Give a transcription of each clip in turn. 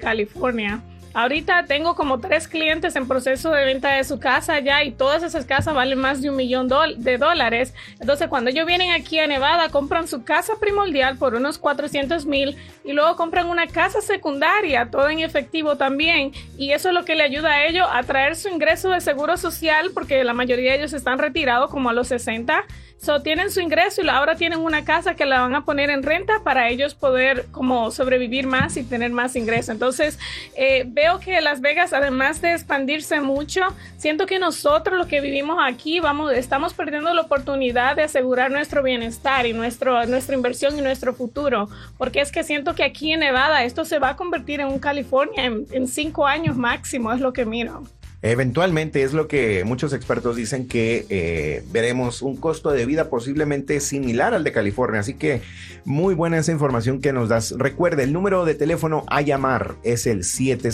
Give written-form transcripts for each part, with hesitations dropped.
California. Ahorita tengo como 3 clientes en proceso de venta de su casa ya, y todas esas casas valen más de $1 millón de dólares. Entonces, cuando ellos vienen aquí a Nevada, compran su casa primordial por unos $400,000 y luego compran una casa secundaria, todo en efectivo también. Y eso es lo que le ayuda a ellos a traer su ingreso de seguro social, porque la mayoría de ellos están retirados como a los 60. Tienen su ingreso y ahora tienen una casa que la van a poner en renta para ellos poder como sobrevivir más y tener más ingreso. Entonces, veo que Las Vegas, además de expandirse mucho, siento que nosotros los que vivimos aquí estamos perdiendo la oportunidad de asegurar nuestro bienestar y nuestra inversión y nuestro futuro, porque es que siento que aquí en Nevada esto se va a convertir en un California en 5 años máximo, es lo que miro. Eventualmente es lo que muchos expertos dicen, que veremos un costo de vida posiblemente similar al de California. Así que muy buena esa información que nos das. Recuerde, el número de teléfono a llamar es el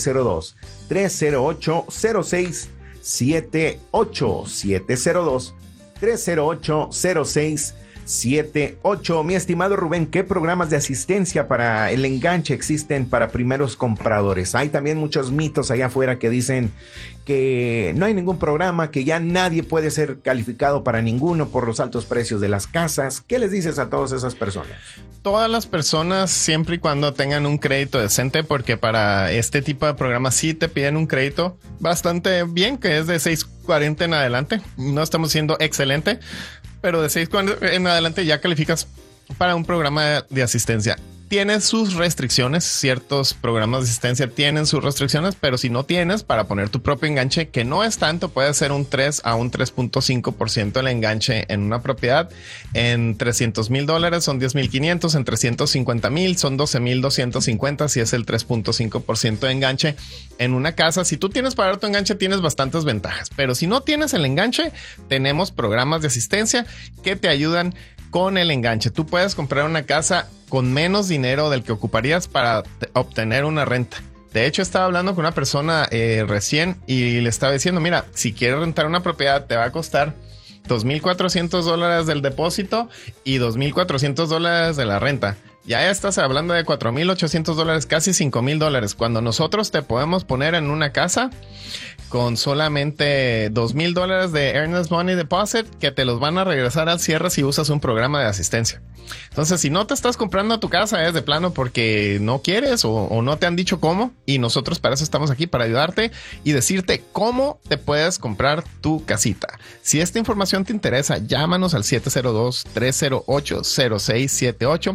702-308-0678. 702-308-0678. Mi estimado Rubén, ¿qué programas de asistencia para el enganche existen para primeros compradores? Hay también muchos mitos allá afuera que dicen que no hay ningún programa, que ya nadie puede ser calificado para ninguno por los altos precios de las casas. ¿Qué les dices a todas esas personas? Todas las personas, siempre y cuando tengan un crédito decente, porque para este tipo de programas sí te piden un crédito bastante bien, que es de 640 en adelante. No estamos siendo excelente, pero de 640 en adelante ya calificas para un programa de asistencia. Tiene sus restricciones, ciertos programas de asistencia tienen sus restricciones, pero si no tienes, para poner tu propio enganche, que no es tanto, puede ser un 3 a un 3.5% el enganche en una propiedad. En $300,000 son $10,500, en $350,000 son $12,250, si es el 3.5% de enganche en una casa. Si tú tienes para dar tu enganche, tienes bastantes ventajas, pero si no tienes el enganche, tenemos programas de asistencia que te ayudan con el enganche. Tú puedes comprar una casa con menos dinero del que ocuparías para obtener una renta. De hecho, estaba hablando con una persona recién y le estaba diciendo, mira, si quieres rentar una propiedad te va a costar $2,400 del depósito y $2,400 de la renta. Ya estás hablando de $4,800, casi $5,000. Cuando nosotros te podemos poner en una casa con solamente $2,000 de Earnest Money Deposit, que te los van a regresar al cierre si usas un programa de asistencia. Entonces, si no te estás comprando tu casa, es de plano porque no quieres o no te han dicho cómo, y nosotros para eso estamos aquí, para ayudarte y decirte cómo te puedes comprar tu casita. Si esta información te interesa, llámanos al 702-308-0678.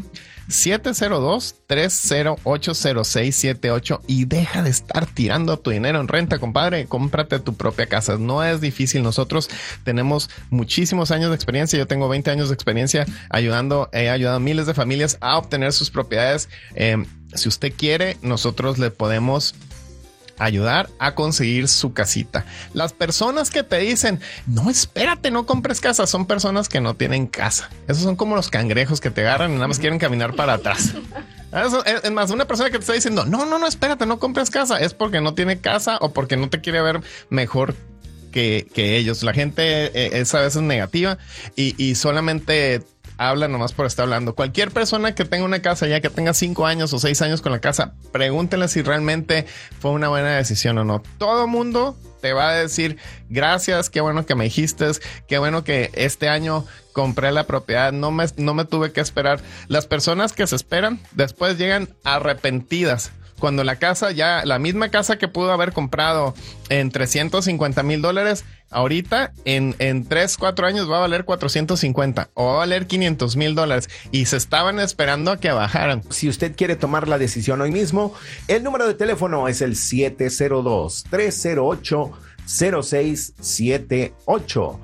702-308-0678 y deja de estar tirando tu dinero en renta, compadre. Cómprate tu propia casa. No es difícil. Nosotros tenemos muchísimos años de experiencia. Yo tengo 20 años de experiencia he ayudado a miles de familias a obtener sus propiedades. Si usted quiere, nosotros le podemos ayudar a conseguir su casita. Las personas que te dicen, no, espérate, no compres casa, son personas que no tienen casa. Esos son como los cangrejos que te agarran y nada más quieren caminar para atrás. Es más, una persona que te está diciendo, no, espérate, no compres casa, es porque no tiene casa o porque no te quiere ver mejor que ellos. La gente es a veces negativa y solamente habla nomás por estar hablando. Cualquier persona que tenga una casa, ya que tenga 5 años o 6 años con la casa, pregúntele si realmente fue una buena decisión o no. Todo mundo te va a decir, gracias, qué bueno que me dijiste, qué bueno que este año compré la propiedad, no me tuve que esperar. Las personas que se esperan después llegan arrepentidas. Cuando la misma casa que pudo haber comprado en $350,000, ahorita en 3-4 años va a valer 450 o va a valer $500,000 y se estaban esperando a que bajaran. Si usted quiere tomar la decisión hoy mismo, el número de teléfono es el 702-308-0678.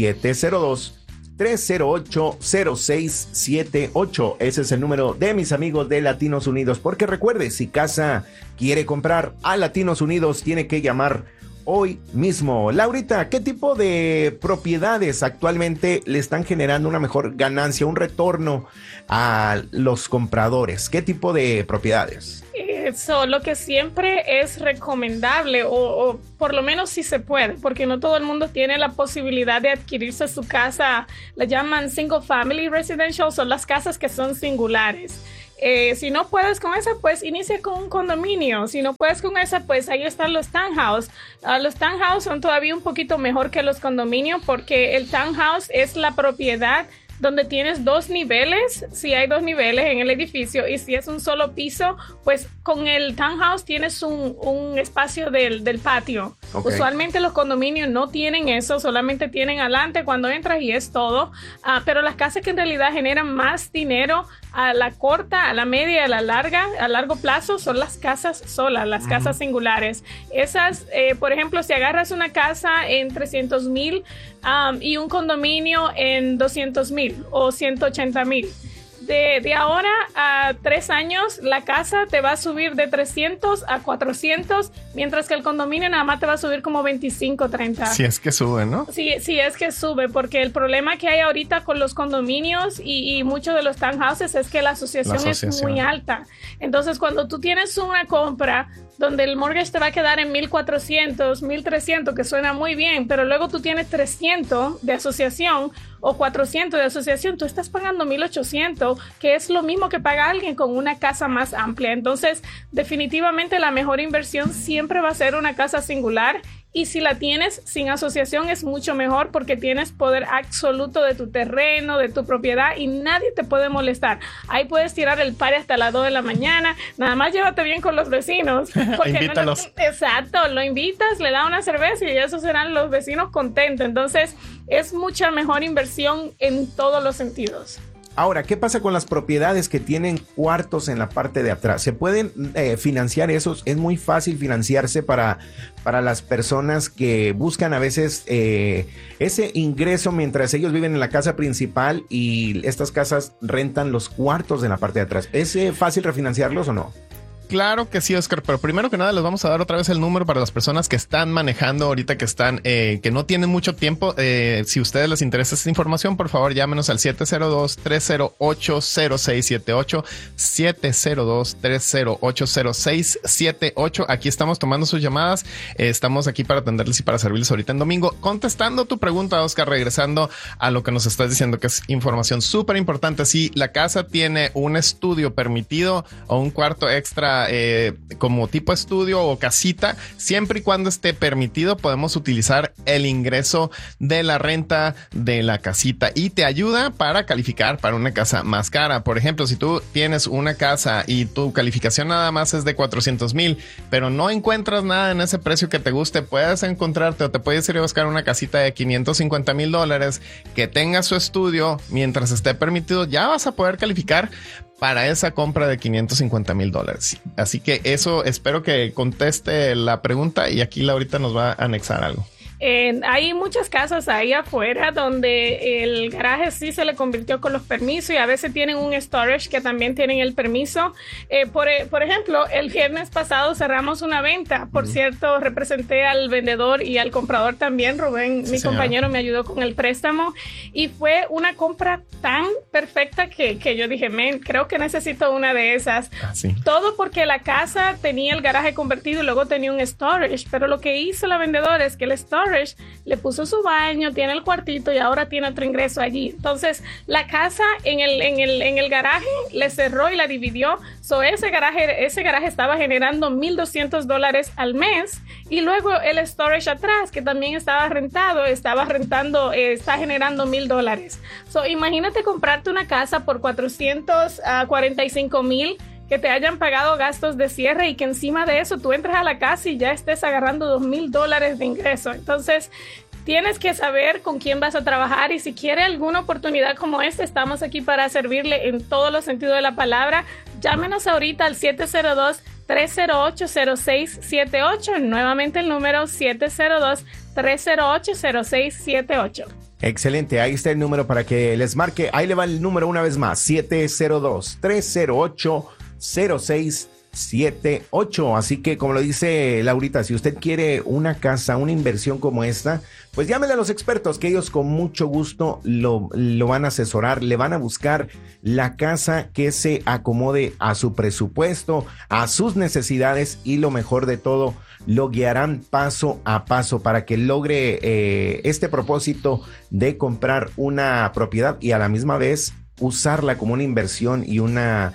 702-308-0678. Ese es el número de mis amigos de Latinos Unidos. Porque recuerde, si casa quiere comprar a Latinos Unidos, tiene que llamar hoy mismo. Laurita, ¿qué tipo de propiedades actualmente le están generando una mejor ganancia, un retorno a los compradores? ¿Qué tipo de propiedades? Lo que siempre es recomendable, o por lo menos si se puede, porque no todo el mundo tiene la posibilidad de adquirirse su casa, le llaman single family residential, son las casas que son singulares. Si no puedes con esa, pues inicia con un condominio. Si no puedes con esa, pues ahí están los townhouse. Los townhouse son todavía un poquito mejor que los condominios porque el townhouse es la propiedad donde tienes 2 niveles, si hay 2 niveles en el edificio, y si es un solo piso, pues con el townhouse tienes un espacio del patio. Okay. Usualmente los condominios no tienen eso, solamente tienen adelante cuando entras y es todo. Pero las casas que en realidad generan más dinero a la corta, a la media, a la larga, a largo plazo, son las casas solas, las casas singulares. Esas, por ejemplo, si agarras una casa en 300,000 y un condominio en 200,000 o 180,000. De ahora a 3 años, la casa te va a subir de 300 a 400, mientras que el condominio nada más te va a subir como 25, 30. Si es que sube, ¿no? Sí, es que sube, porque el problema que hay ahorita con los condominios y muchos de los townhouses es que la asociación es muy alta. Entonces, cuando tú tienes una compra donde el mortgage te va a quedar en 1,400, 1,300, que suena muy bien, pero luego tú tienes 300 de asociación o 400 de asociación, tú estás pagando 1,800, que es lo mismo que paga alguien con una casa más amplia. Entonces, definitivamente la mejor inversión siempre va a ser una casa singular. Y si la tienes sin asociación es mucho mejor porque tienes poder absoluto de tu terreno, de tu propiedad y nadie te puede molestar. Ahí puedes tirar el party hasta las 2 de la mañana. Nada más llévate bien con los vecinos. Invítalos. Exacto, lo invitas, le da una cerveza y esos serán los vecinos contentos. Entonces es mucha mejor inversión en todos los sentidos. Ahora, ¿qué pasa con las propiedades que tienen cuartos en la parte de atrás? ¿Se pueden financiar esos? Es muy fácil financiarse para las personas que buscan a veces ese ingreso mientras ellos viven en la casa principal y estas casas rentan los cuartos de la parte de atrás. ¿Es fácil refinanciarlos o no? Claro que sí, Oscar, pero primero que nada les vamos a dar otra vez el número para las personas que están manejando ahorita, que están, que no tienen mucho tiempo. Si a ustedes les interesa esta información, por favor llámenos al 702-308-0678, 702-308-0678. Aquí estamos tomando sus llamadas, estamos aquí para atenderles y para servirles ahorita en domingo. Contestando tu pregunta, Oscar, regresando a lo que nos estás diciendo, que es información súper importante. Si la casa tiene un estudio permitido o un cuarto extra como tipo estudio o casita, siempre y cuando esté permitido, podemos utilizar el ingreso de la renta de la casita y te ayuda para calificar para una casa más cara. Por ejemplo, si tú tienes una casa y tu calificación nada más es de 400,000, pero no encuentras nada en ese precio que te guste, puedes encontrarte o te puedes ir a buscar una casita de $550,000 que tenga su estudio mientras esté permitido. Ya vas a poder calificar para esa compra de $550,000. Así que eso, espero que conteste la pregunta y aquí Laurita nos va a anexar algo. Hay muchas casas ahí afuera donde el garaje sí se le convirtió con los permisos y a veces tienen un storage que también tienen el permiso. Por ejemplo, el viernes pasado cerramos una venta. Por cierto, representé al vendedor y al comprador también. Rubén, mi compañero, me ayudó con el préstamo y fue una compra tan perfecta que yo dije, creo que necesito una de esas. Todo porque la casa tenía el garaje convertido y luego tenía un storage, pero lo que hizo la vendedora es que el storage le puso su baño, tiene el cuartito y ahora tiene otro ingreso allí. Entonces la casa en el garaje le cerró y la dividió. Ese garaje estaba generando $1,200 al mes y luego el storage atrás, que también está generando $1,000. Imagínate comprarte una casa por 445,000, que te hayan pagado gastos de cierre y que encima de eso tú entras a la casa y ya estés agarrando $2,000 de ingreso. Entonces tienes que saber con quién vas a trabajar y si quiere alguna oportunidad como esta, estamos aquí para servirle en todos los sentidos de la palabra. Llámenos ahorita al 702-308-0678. Nuevamente el número 702-308-0678. Excelente, ahí está el número para que les marque. Ahí le va el número una vez más, 702-308-0678. Así que, como lo dice Laurita, si usted quiere una casa, una inversión como esta, pues llámele a los expertos, que ellos con mucho gusto lo van a asesorar, le van a buscar la casa que se acomode a su presupuesto, a sus necesidades y lo mejor de todo, lo guiarán paso a paso para que logre este propósito de comprar una propiedad y a la misma vez usarla como una inversión y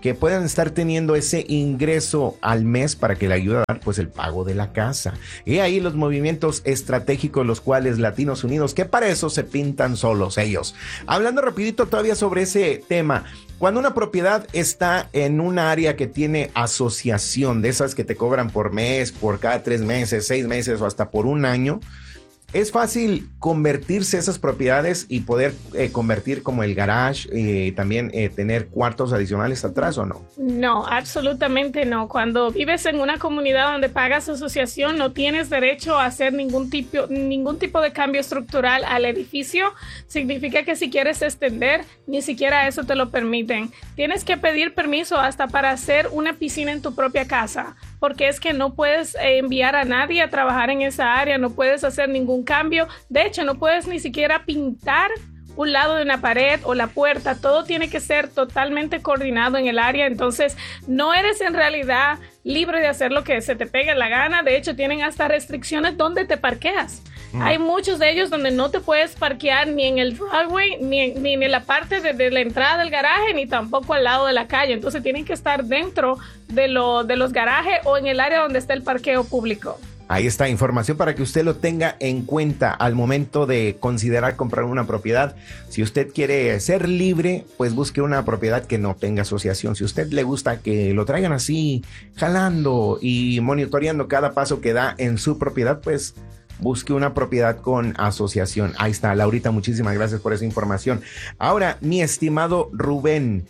que puedan estar teniendo ese ingreso al mes para que le ayude a dar pues el pago de la casa. Y ahí los movimientos estratégicos, los cuales Latinos Unidos, que para eso se pintan solos ellos. Hablando rapidito todavía sobre ese tema, cuando una propiedad está en un área que tiene asociación, de esas que te cobran por mes, por cada 3 meses, 6 meses o hasta por un año, ¿es fácil convertirse esas propiedades y poder convertir como el garage y también tener cuartos adicionales atrás o no? No, absolutamente no. Cuando vives en una comunidad donde pagas asociación, no tienes derecho a hacer ningún tipo de cambio estructural al edificio. Significa que si quieres extender, ni siquiera eso te lo permiten. Tienes que pedir permiso hasta para hacer una piscina en tu propia casa, porque es que no puedes enviar a nadie a trabajar en esa área, no puedes hacer ningún cambio. De hecho, no puedes ni siquiera pintar un lado de una pared o la puerta. Todo tiene que ser totalmente coordinado en el área. Entonces, no eres en realidad libre de hacer lo que se te pegue la gana. De hecho, tienen hasta restricciones donde te parqueas. Hay muchos de ellos donde no te puedes parquear ni en el driveway, ni en la parte de la entrada del garaje, ni tampoco al lado de la calle. Entonces tienen que estar dentro de los garajes o en el área donde está el parqueo público. Ahí está información para que usted lo tenga en cuenta al momento de considerar comprar una propiedad. Si usted quiere ser libre, pues busque una propiedad que no tenga asociación. Si a usted le gusta que lo traigan así, jalando y monitoreando cada paso que da en su propiedad, pues busque una propiedad con asociación. Ahí está, Laurita, muchísimas gracias por esa información. Ahora, mi estimado Rubén,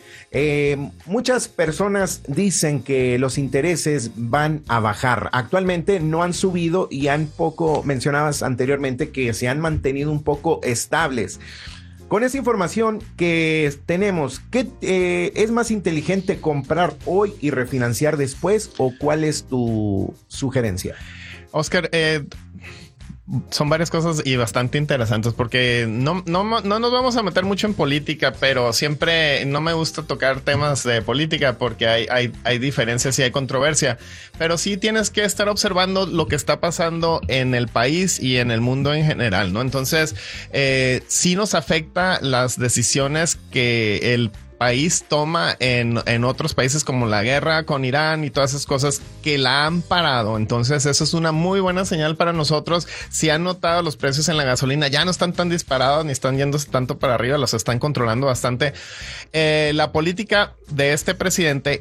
muchas personas dicen que los intereses van a bajar. Actualmente no han subido y mencionabas anteriormente que se han mantenido un poco estables. Con esa información que tenemos, ¿qué es más inteligente comprar hoy y refinanciar después, o cuál es tu sugerencia? Oscar, son varias cosas y bastante interesantes, porque no nos vamos a meter mucho en política, pero siempre no me gusta tocar temas de política porque hay diferencias y hay controversia, pero sí tienes que estar observando lo que está pasando en el país y en el mundo en general, ¿no? Entonces, sí nos afecta las decisiones que el país toma en otros países, como la guerra con Irán y todas esas cosas que la han parado. Entonces eso es una muy buena señal para nosotros. Si han notado, los precios en la gasolina ya no están tan disparados ni están yéndose tanto para arriba, los están controlando bastante. La política de este presidente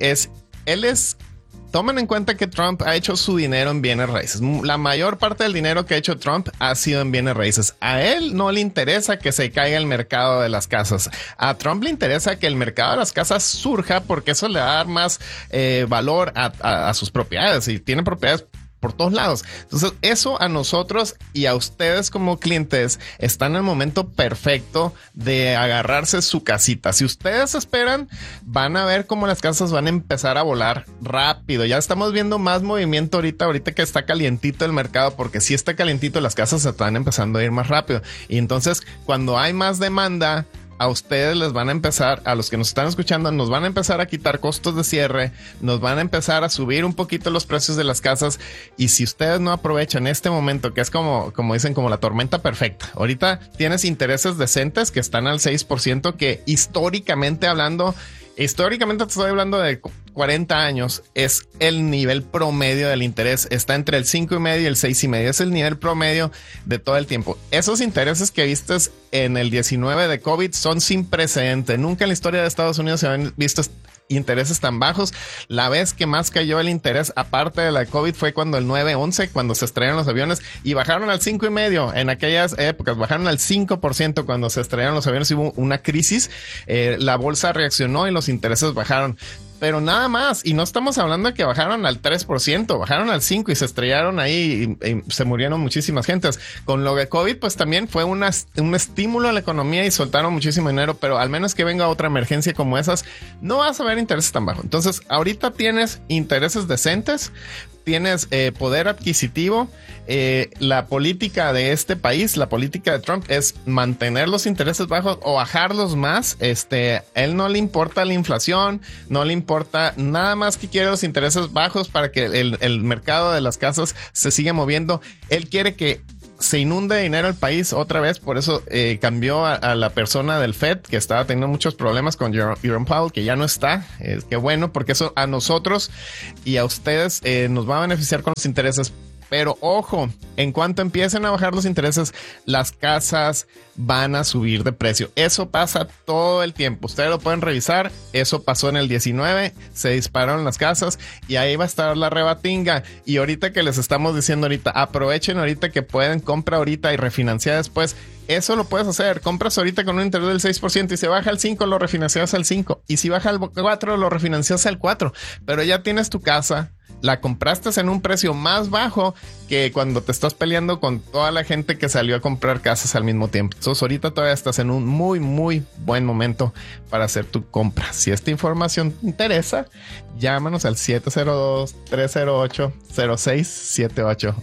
tomen en cuenta que Trump ha hecho su dinero en bienes raíces. La mayor parte del dinero que ha hecho Trump ha sido en bienes raíces. A él no le interesa que se caiga el mercado de las casas. A Trump le interesa que el mercado de las casas surja, porque eso le va a dar más valor a sus propiedades. Y tiene propiedades por todos lados. Entonces, eso a nosotros y a ustedes como clientes está en el momento perfecto de agarrarse su casita. Si ustedes esperan, van a ver cómo las casas van a empezar a volar rápido. Ya estamos viendo más movimiento ahorita que está calientito el mercado, porque si está calientito, las casas se están empezando a ir más rápido. Y entonces, cuando hay más demanda, a ustedes les van a empezar, a los que nos están escuchando, nos van a empezar a quitar costos de cierre, nos van a empezar a subir un poquito los precios de las casas. Y si ustedes no aprovechan este momento, que es como dicen, como la tormenta perfecta, ahorita tienes intereses decentes que están al 6%, que históricamente te estoy hablando de 40 años, es el nivel promedio del interés. Está entre el 5.5 y el 6.5. Es el nivel promedio de todo el tiempo. Esos intereses que viste en el 19 de COVID son sin precedente. Nunca en la historia de Estados Unidos se habían visto intereses tan bajos. La vez que más cayó el interés, aparte de la COVID, fue cuando el 9/11, cuando se estrellaron los aviones y bajaron al 5.5. En aquellas épocas bajaron al 5% cuando se estrellaron los aviones y hubo una crisis. La bolsa reaccionó y los intereses bajaron. Pero nada más, y no estamos hablando de que bajaron al 3%, bajaron al 5% y se estrellaron ahí y se murieron muchísimas gentes. Con lo de COVID, pues también fue un estímulo a la economía y soltaron muchísimo dinero, pero al menos que venga otra emergencia como esas, no vas a ver intereses tan bajos. Entonces, ahorita tienes intereses decentes, tienes poder adquisitivo. La política de este país, la política de Trump, es mantener los intereses bajos o bajarlos más. Él no le importa la inflación, no le importa nada más, que quiere los intereses bajos para que el mercado de las casas se siga moviendo. Él quiere que se inunde de dinero el país otra vez. Por eso cambió a la persona del Fed, que estaba teniendo muchos problemas con Jerome Powell, que ya no está. Qué bueno, porque eso a nosotros y a ustedes nos va a beneficiar con los intereses. Pero ojo, en cuanto empiecen a bajar los intereses, las casas van a subir de precio. Eso pasa todo el tiempo. Ustedes lo pueden revisar. Eso pasó en el 19. Se dispararon las casas y ahí va a estar la rebatinga. Y ahorita que les estamos diciendo ahorita, aprovechen ahorita que pueden, compra ahorita y refinanciar después. Eso lo puedes hacer. Compras ahorita con un interés del 6% y si baja al 5 lo refinancias al 5. Y si baja al 4 lo refinancias al 4. Pero ya tienes tu casa. La compraste en un precio más bajo que cuando te estás peleando con toda la gente que salió a comprar casas al mismo tiempo. Entonces ahorita todavía estás en un muy, muy buen momento para hacer tu compra. Si esta información te interesa, llámanos al 702-308-0678.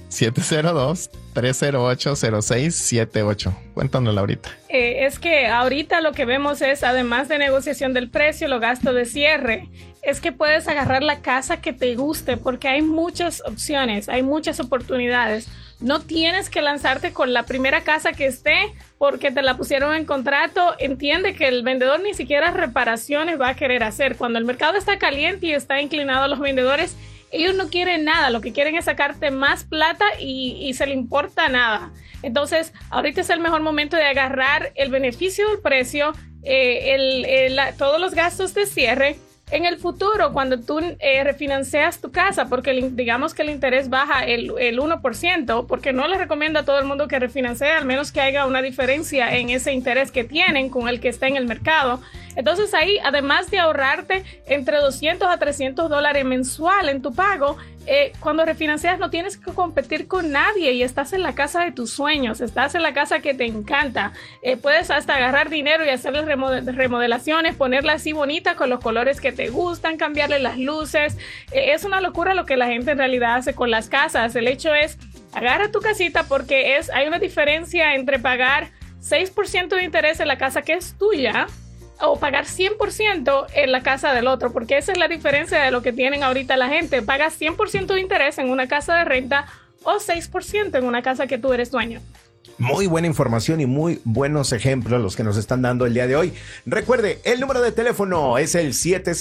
702-308-0678. Cuéntanos, Laurita. Es que ahorita lo que vemos es, además de negociación del precio, los gastos de cierre, es que puedes agarrar la casa que te guste porque hay muchas opciones, hay muchas oportunidades. No tienes que lanzarte con la primera casa que esté porque te la pusieron en contrato. Entiende que el vendedor ni siquiera reparaciones va a querer hacer. Cuando el mercado está caliente y está inclinado a los vendedores, ellos no quieren nada, lo que quieren es sacarte más plata y se le importa nada. Entonces, ahorita es el mejor momento de agarrar el beneficio del precio, todos los gastos de cierre. En el futuro, cuando tú refinancias tu casa, porque digamos que el interés baja el 1%, porque no les recomiendo a todo el mundo que refinancie, al menos que haya una diferencia en ese interés que tienen con el que está en el mercado. Entonces ahí, además de ahorrarte entre $200 a $300 mensual en tu pago, cuando refinancias no tienes que competir con nadie y estás en la casa de tus sueños, estás en la casa que te encanta. Puedes hasta agarrar dinero y hacerle remodelaciones, ponerla así bonita con los colores que te gustan, cambiarle las luces. Es una locura lo que la gente en realidad hace con las casas. El hecho es, agarra tu casita porque hay una diferencia entre pagar 6% de interés en la casa que es tuya o pagar 100% en la casa del otro, porque esa es la diferencia de lo que tienen ahorita la gente. Pagas 100% de interés en una casa de renta o 6% en una casa que tú eres dueño. Muy buena información y muy buenos ejemplos los que nos están dando el día de hoy. Recuerde, el número de teléfono es el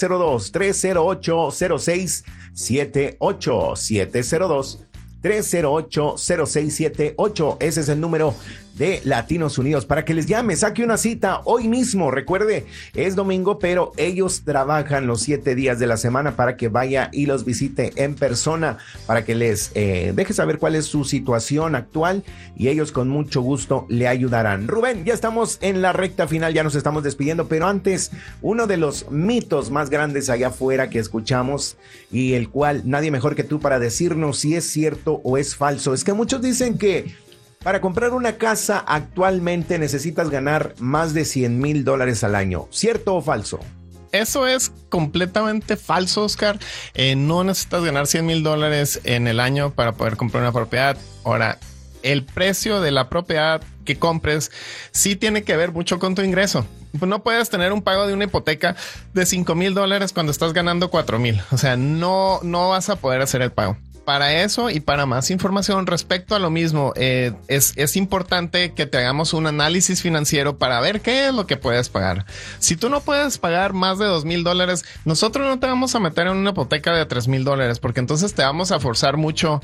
702-308-0678. 702-308-0678. Ese es el número de Latinos Unidos para que les llame, saque una cita hoy mismo. Recuerde, es domingo, pero ellos trabajan los 7 días de la semana para que vaya y los visite en persona, para que les deje saber cuál es su situación actual y ellos con mucho gusto le ayudarán. Rubén, ya estamos en la recta final, ya nos estamos despidiendo, pero antes, uno de los mitos más grandes allá afuera que escuchamos y el cual nadie mejor que tú para decirnos si es cierto o es falso, es que muchos dicen que para comprar una casa actualmente necesitas ganar más de $100,000 al año. ¿Cierto o falso? Eso es completamente falso, Oscar. No necesitas ganar $100,000 en el año para poder comprar una propiedad. Ahora, el precio de la propiedad que compres sí tiene que ver mucho con tu ingreso. No puedes tener un pago de una hipoteca de $5,000 cuando estás ganando $4,000. O sea, no vas a poder hacer el pago. Para eso y para más información respecto a lo mismo, es importante que te hagamos un análisis financiero para ver qué es lo que puedes pagar. Si tú no puedes pagar más de $2,000, nosotros no te vamos a meter en una hipoteca de $3,000 porque entonces te vamos a forzar mucho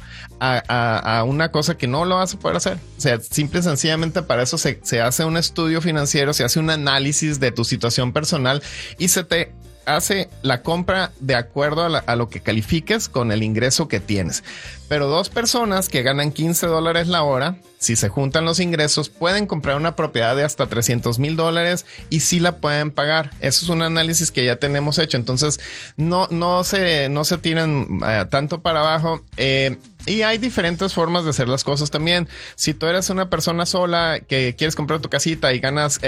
a una cosa que no lo vas a poder hacer. O sea, simple y sencillamente para eso se hace un estudio financiero, se hace un análisis de tu situación personal y se te hace la compra de acuerdo a lo que califiques con el ingreso que tienes. Pero 2 personas que ganan $15 la hora, si se juntan los ingresos, pueden comprar una propiedad de hasta $300,000 y sí la pueden pagar. Eso es un análisis que ya tenemos hecho. Entonces, no se tiran tanto para abajo. Y hay diferentes formas de hacer las cosas también. Si tú eres una persona sola que quieres comprar tu casita y ganas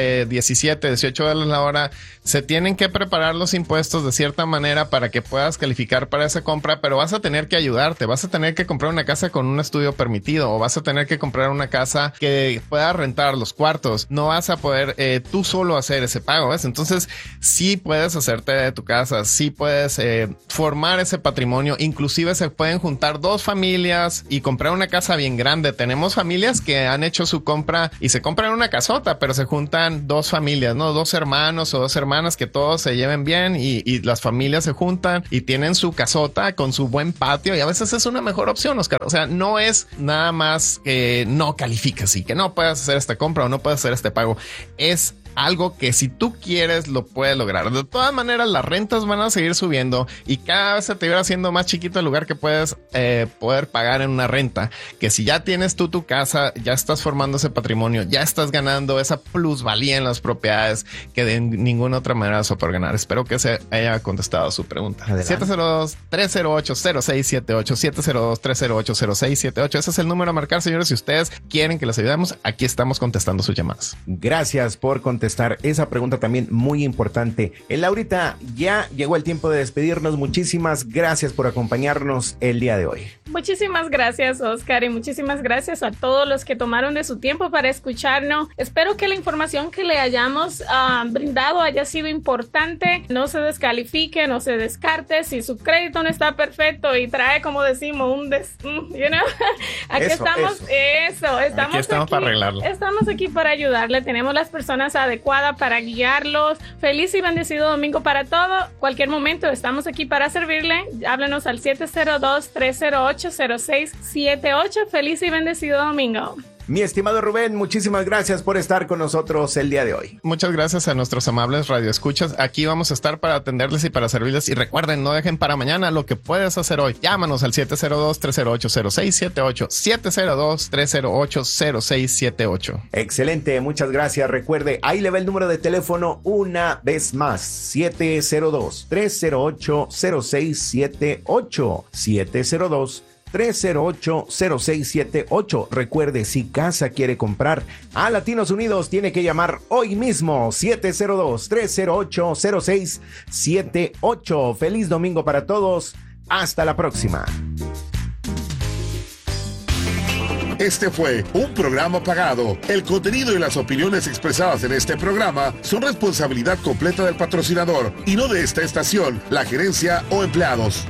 $17-18 la hora, se tienen que preparar los impuestos de cierta manera para que puedas calificar para esa compra, pero vas a tener que ayudarte. Vas a tener que comprar una casa con un estudio permitido o vas a tener que comprar una una casa que pueda rentar los cuartos, no vas a poder tú solo hacer ese pago, ¿ves? Entonces sí puedes hacerte de tu casa, sí puedes formar ese patrimonio, inclusive se pueden juntar dos familias y comprar una casa bien grande. Tenemos familias que han hecho su compra y se compran una casota, pero se juntan dos familias, ¿no? Dos hermanos o dos hermanas que todos se lleven bien y las familias se juntan y tienen su casota con su buen patio, y a veces es una mejor opción, Oscar. O sea, no es nada más que no calificas y que no puedas hacer esta compra o no puedes hacer este pago. Es algo que si tú quieres lo puedes lograr. De todas maneras, las rentas van a seguir subiendo y cada vez se te va haciendo más chiquito el lugar que puedes poder pagar en una renta. Que si ya tienes tú tu casa, ya estás formando ese patrimonio, ya estás ganando esa plusvalía en las propiedades que de ninguna otra manera se puede ganar. Espero que se haya contestado su pregunta. 702-308-0678, 702-308-0678. Ese es el número a marcar, señores. Si ustedes quieren que les ayudemos, aquí estamos contestando sus llamadas. Gracias por contestar esa pregunta también muy importante. Laurita, ya llegó el tiempo de despedirnos. Muchísimas gracias por acompañarnos el día de hoy. Muchísimas gracias, Oscar, y muchísimas gracias a todos los que tomaron de su tiempo para escucharnos. Espero que la información que le hayamos brindado haya sido importante. No se descalifique, no se descarte. Si su crédito no está perfecto y trae, como decimos, aquí estamos aquí para arreglarlo. Estamos aquí para ayudarle. Tenemos las personas adecuadas para guiarlos. Feliz y bendecido domingo para todo. Cualquier momento estamos aquí para servirle. Háblenos al 702-308-0678. Feliz y bendecido domingo. Mi estimado Rubén, muchísimas gracias por estar con nosotros el día de hoy. Muchas gracias a nuestros amables radioescuchas. Aquí vamos a estar para atenderles y para servirles. Y recuerden, no dejen para mañana lo que puedes hacer hoy. Llámanos al 702-308-0678. 702-308-0678. Excelente, muchas gracias. Recuerde, ahí le va el número de teléfono una vez más. 702-308-0678. 702-308-0678. Recuerde, si casa quiere comprar a Latinos Unidos, tiene que llamar hoy mismo. 702-308-0678. Feliz domingo para todos. Hasta la próxima. Este fue un programa pagado. El contenido y las opiniones expresadas en este programa son responsabilidad completa del patrocinador y no de esta estación, la gerencia o empleados.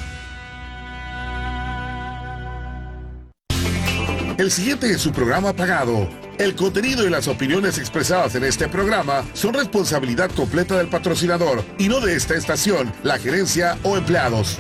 El siguiente es su programa pagado. El contenido y las opiniones expresadas en este programa son responsabilidad completa del patrocinador y no de esta estación, la gerencia o empleados.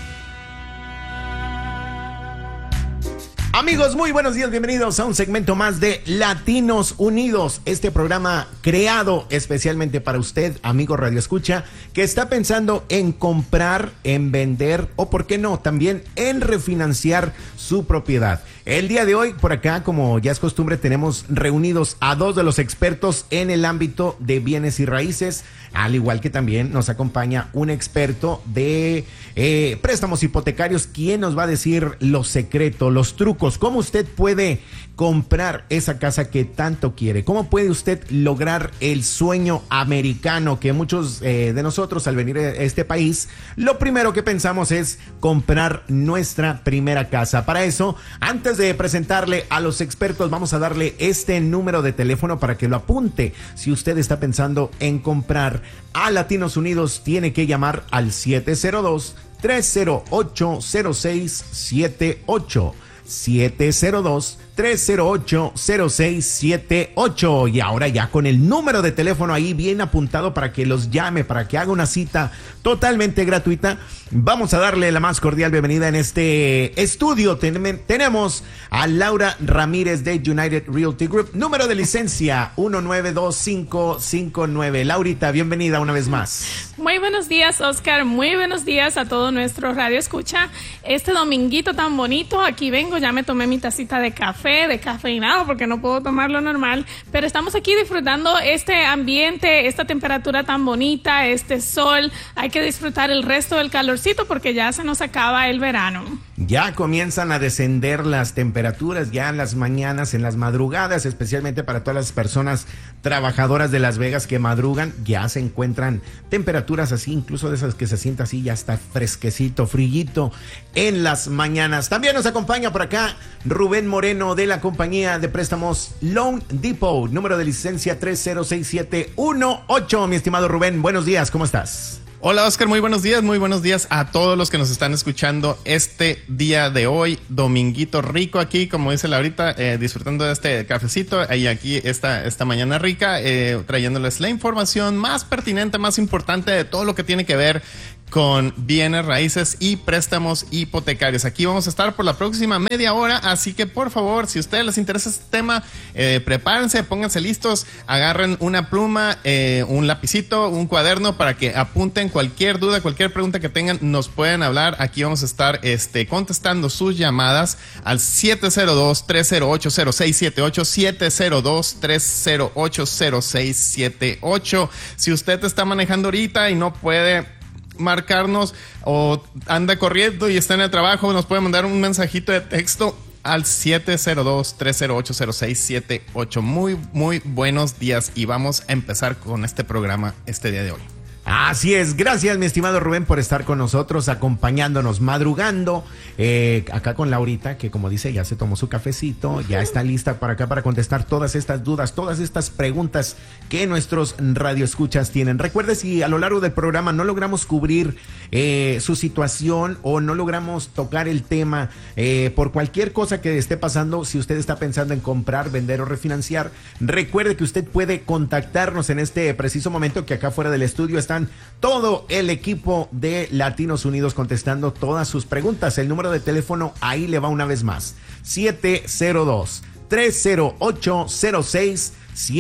Amigos, muy buenos días, bienvenidos a un segmento más de Latinos Unidos, este programa creado especialmente para usted, amigo Radio Escucha, que está pensando en comprar, en vender o, por qué no, también en refinanciar su propiedad. El día de hoy, por acá, como ya es costumbre, tenemos reunidos a dos de los expertos en el ámbito de bienes y raíces, al igual que también nos acompaña un experto de préstamos hipotecarios, quien nos va a decir los secretos, los trucos, cómo usted puede comprar esa casa que tanto quiere, cómo puede usted lograr el sueño americano que muchos de nosotros al venir a este país, lo primero que pensamos es comprar nuestra primera casa. Para eso, antes de presentarle a los expertos, vamos a darle este número de teléfono para que lo apunte. Si usted está pensando en comprar a Latinos Unidos, tiene que llamar al 702-308-0678. 702-308-0678. Y ahora ya con el número de teléfono ahí bien apuntado para que los llame, para que haga una cita totalmente gratuita, vamos a darle la más cordial bienvenida en este estudio. Tenemos a Laura Ramírez de United Realty Group, número de licencia 192559. Laurita, bienvenida una vez más. Muy buenos días, Oscar. Muy buenos días a todo nuestro radio escucha. Este dominguito tan bonito, aquí vengo, ya me tomé mi tacita de café, de cafeinado, porque no puedo tomarlo normal, pero estamos aquí disfrutando este ambiente, esta temperatura tan bonita, este sol. Hay que disfrutar el resto del calorcito porque ya se nos acaba el verano. Ya comienzan a descender las temperaturas ya en las mañanas, en las madrugadas, especialmente para todas las personas trabajadoras de Las Vegas que madrugan. Ya se encuentran temperaturas así, incluso de esas que se sienta así, ya está fresquecito, frillito en las mañanas. También nos acompaña por acá Rubén Moreno de la compañía de préstamos Loan Depot, número de licencia 306718. Mi estimado Rubén, buenos días, ¿cómo estás? Hola Oscar, muy buenos días a todos los que nos están escuchando este día de hoy, dominguito rico aquí, como dice Laurita, disfrutando de este cafecito y aquí esta mañana rica, trayéndoles la información más pertinente, más importante de todo lo que tiene que ver con bienes raíces y préstamos hipotecarios. Aquí vamos a estar por la próxima media hora, así que por favor, si a ustedes les interesa este tema, prepárense, pónganse listos, agarren una pluma, un lapicito, un cuaderno para que apunten cualquier duda, cualquier pregunta que tengan, nos pueden hablar. Aquí vamos a estar contestando sus llamadas al 702-308-0678, 702-308-0678. Si usted está manejando ahorita y no puede marcarnos o anda corriendo y está en el trabajo, nos puede mandar un mensajito de texto al 702-308-0678. Muy buenos días y vamos a empezar con este programa este día de hoy. Así es, gracias mi estimado Rubén por estar con nosotros, acompañándonos, madrugando, acá con Laurita, que como dice, ya se tomó su cafecito, ya está lista para acá para contestar todas estas dudas, todas estas preguntas que nuestros radioescuchas tienen. Recuerde, si a lo largo del programa no logramos cubrir su situación o no logramos tocar el tema por cualquier cosa que esté pasando, si usted está pensando en comprar, vender o refinanciar, recuerde que usted puede contactarnos en este preciso momento, que acá fuera del estudio están todo el equipo de Latinos Unidos contestando todas sus preguntas. El número de teléfono ahí le va una vez más: 702-308-0678,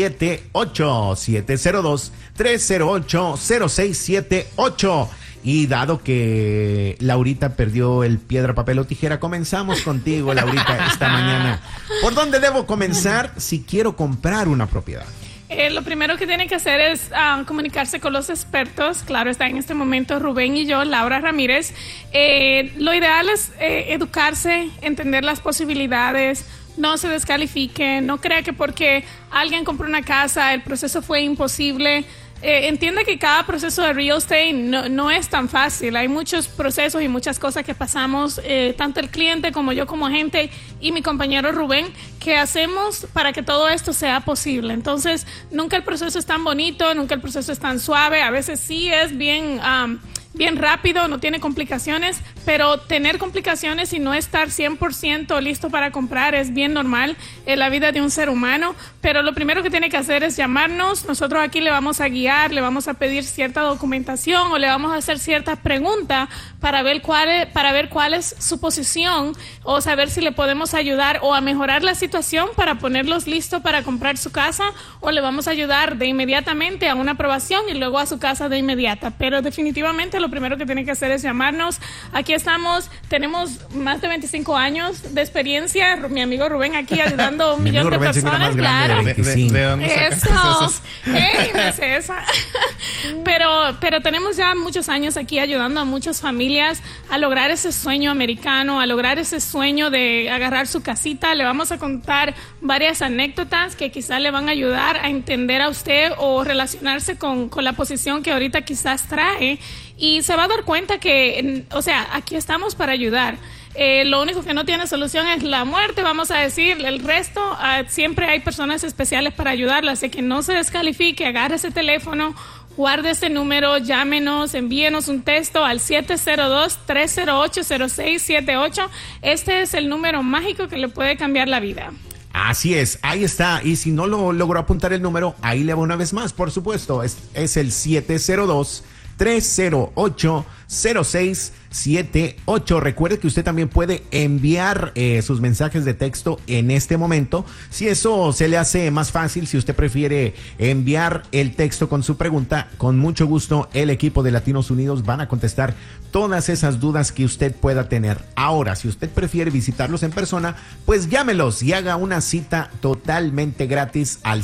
702-308-0678. Y dado que Laurita perdió el piedra, papel o tijera, comenzamos contigo, Laurita, esta mañana. ¿Por dónde debo comenzar si quiero comprar una propiedad? Lo primero que tiene que hacer es comunicarse con los expertos. Claro, está en este momento Rubén y yo, Laura Ramírez. Lo ideal es educarse, entender las posibilidades, no se descalifique, no crea que porque alguien compró una casa el proceso fue imposible. Entienda que cada proceso de real estate no es tan fácil. Hay muchos procesos y muchas cosas que pasamos, tanto el cliente como yo como agente y mi compañero Rubén, que hacemos para que todo esto sea posible. Entonces, nunca el proceso es tan bonito, nunca el proceso es tan suave. A veces sí es bien rápido, no tiene complicaciones, pero tener complicaciones y no estar 100% listo para comprar es bien normal en la vida de un ser humano. Pero lo primero que tiene que hacer es llamarnos. Nosotros aquí le vamos a guiar, le vamos a pedir cierta documentación o le vamos a hacer ciertas preguntas para ver cuál es su posición o saber si le podemos ayudar o a mejorar la situación para ponerlos listos para comprar su casa, o le vamos a ayudar de inmediatamente a una aprobación y luego a su casa de inmediata. Pero definitivamente lo primero que tiene que hacer es llamarnos. Aquí estamos, tenemos más de 25 años de experiencia. Mi amigo Rubén aquí ayudando a un millón de personas. Claro. ¿De dónde eso. Hey, no es esa. Pero tenemos ya muchos años aquí ayudando a muchas familias a lograr ese sueño americano, a lograr ese sueño de agarrar su casita. Le vamos a contar varias anécdotas que quizás le van a ayudar a entender a usted o relacionarse con la posición que ahorita quizás trae. Y se va a dar cuenta que, o sea, aquí estamos para ayudar. Lo único que no tiene solución es la muerte, vamos a decir. El resto, siempre hay personas especiales para ayudarla. Así que no se descalifique, agarre ese teléfono, guarde ese número, llámenos, envíenos un texto al 702-308-0678. Este es el número mágico que le puede cambiar la vida. Así es, ahí está. Y si no lo logró apuntar el número, ahí le va una vez más, por supuesto. Es el 702-308-0678. Recuerde que usted también puede enviar sus mensajes de texto en este momento. Si eso se le hace más fácil, si usted prefiere enviar el texto con su pregunta, con mucho gusto el equipo de Latinos Unidos van a contestar todas esas dudas que usted pueda tener. Ahora, si usted prefiere visitarlos en persona, pues llámelos y haga una cita totalmente gratis al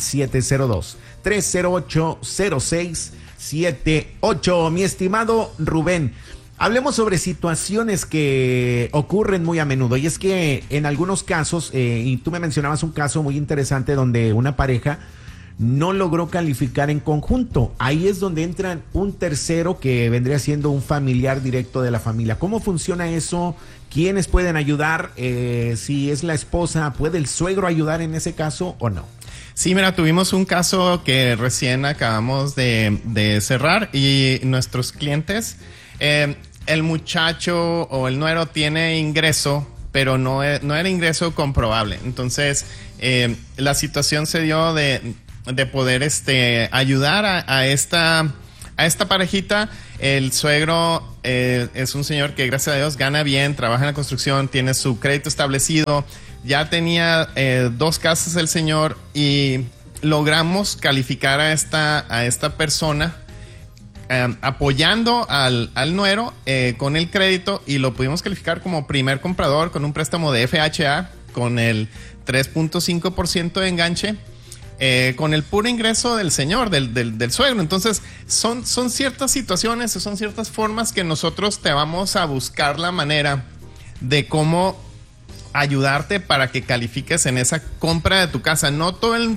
702-308-0678. Mi estimado Rubén, Hablemos sobre situaciones que ocurren muy a menudo, y es que en algunos casos, y tú me mencionabas un caso muy interesante donde una pareja no logró calificar en conjunto. Ahí es donde entra un tercero que vendría siendo un familiar directo de la familia. ¿Cómo funciona eso? ¿Quiénes pueden ayudar? Si es la esposa, ¿puede el suegro ayudar en ese caso o no? Sí, mira, tuvimos un caso que recién acabamos de cerrar y nuestros clientes, el muchacho o el nuero tiene ingreso, pero no era ingreso comprobable. Entonces, la situación se dio de poder ayudar a esta parejita. El suegro es un señor que, gracias a Dios, gana bien, trabaja en la construcción, tiene su crédito establecido. Ya tenía 2 casas el señor y logramos calificar a esta persona apoyando al nuero con el crédito, y lo pudimos calificar como primer comprador con un préstamo de FHA con el 3.5% de enganche. Con el puro ingreso del señor, del suegro. Entonces, son ciertas situaciones, son ciertas formas que nosotros te vamos a buscar la manera de cómo ayudarte para que califiques en esa compra de tu casa. No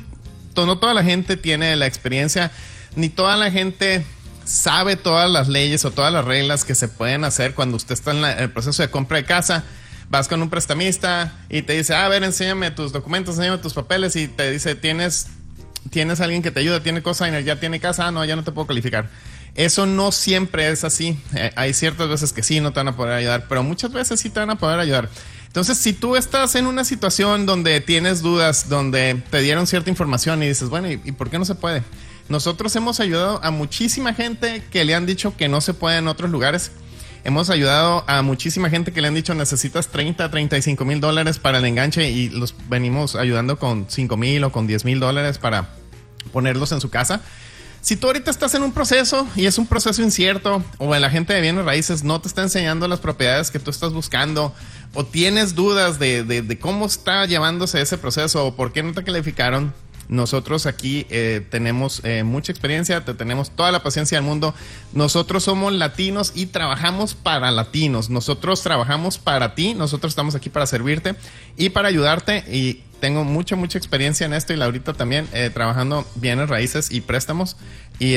toda la gente tiene la experiencia, ni toda la gente sabe todas las leyes o todas las reglas que se pueden hacer cuando usted está en el proceso de compra de casa. Vas con un prestamista y te dice, a ver, enséñame tus documentos, enséñame tus papeles, y te dice, ¿tienes alguien que te ayuda? ¿Tiene cosigner? ¿Ya tiene casa? Ah, no, ya no te puedo calificar. Eso no siempre es así. Hay ciertas veces que sí, no te van a poder ayudar, pero muchas veces sí te van a poder ayudar. Entonces, si tú estás en una situación donde tienes dudas, donde te dieron cierta información y dices, bueno, ¿y por qué no se puede? Nosotros hemos ayudado a muchísima gente que le han dicho que no se puede en otros lugares. Hemos ayudado a muchísima gente que le han dicho necesitas $35,000 para el enganche, y los venimos ayudando con $5,000 o con $10,000 para ponerlos en su casa. Si tú ahorita estás en un proceso y es un proceso incierto, o el agente de bienes raíces no te está enseñando las propiedades que tú estás buscando, o tienes dudas de cómo está llevándose ese proceso o por qué no te calificaron, nosotros aquí tenemos mucha experiencia, tenemos toda la paciencia del mundo. Nosotros somos latinos y trabajamos para latinos. Nosotros trabajamos para ti, nosotros estamos aquí para servirte y para ayudarte, y tengo mucha experiencia en esto, y Laurita también, trabajando bienes raíces y préstamos. Y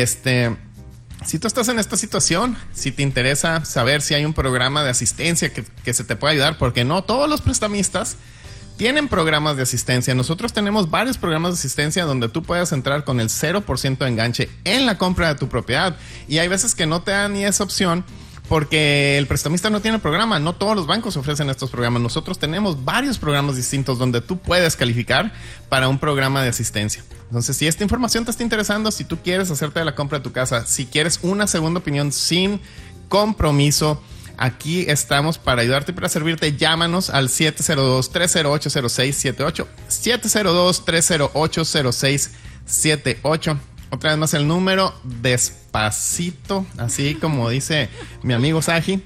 si tú estás en esta situación, si te interesa saber si hay un programa de asistencia que se te puede ayudar, porque no todos los prestamistas tienen programas de asistencia. Nosotros tenemos varios programas de asistencia donde tú puedes entrar con el 0% de enganche en la compra de tu propiedad, y hay veces que no te dan ni esa opción porque el prestamista no tiene programa. No todos los bancos ofrecen estos programas. Nosotros tenemos varios programas distintos donde tú puedes calificar para un programa de asistencia. Entonces, si esta información te está interesando, si tú quieres hacerte de la compra de tu casa, si quieres una segunda opinión sin compromiso, aquí estamos para ayudarte y para servirte. Llámanos al 702-308-0678, 702-308-0678. Otra vez más el número, despacito, así como dice mi amigo Saji,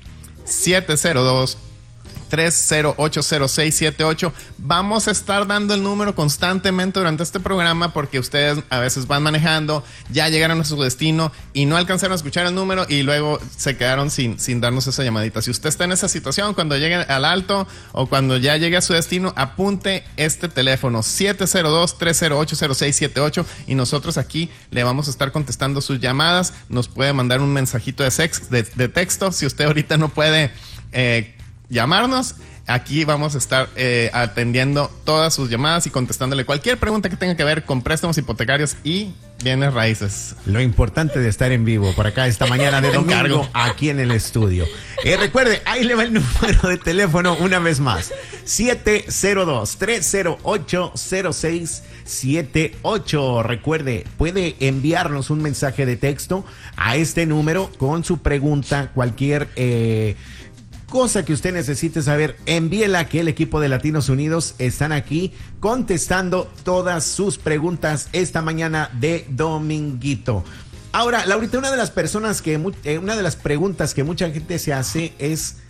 702-308-0678. Vamos a estar dando el número constantemente durante este programa, porque ustedes a veces van manejando, ya llegaron a su destino y no alcanzaron a escuchar el número, y luego se quedaron sin darnos esa llamadita. Si usted está en esa situación, cuando llegue al alto o cuando ya llegue a su destino, apunte este teléfono, 702-308-0678, y nosotros aquí le vamos a estar contestando sus llamadas. Nos puede mandar un mensajito de texto. Si usted ahorita no puede llamarnos, aquí vamos a estar atendiendo todas sus llamadas y contestándole cualquier pregunta que tenga que ver con préstamos hipotecarios y bienes raíces. Lo importante de estar en vivo por acá esta mañana de domingo aquí en el estudio. Recuerde, ahí le va el número de teléfono una vez más, 702-308-0678. Recuerde, puede enviarnos un mensaje de texto a este número con su pregunta, cualquier cosa que usted necesite saber, envíela, que el equipo de Latinos Unidos están aquí contestando todas sus preguntas esta mañana de dominguito. Ahora, Laurita, una de las preguntas que mucha gente se hace es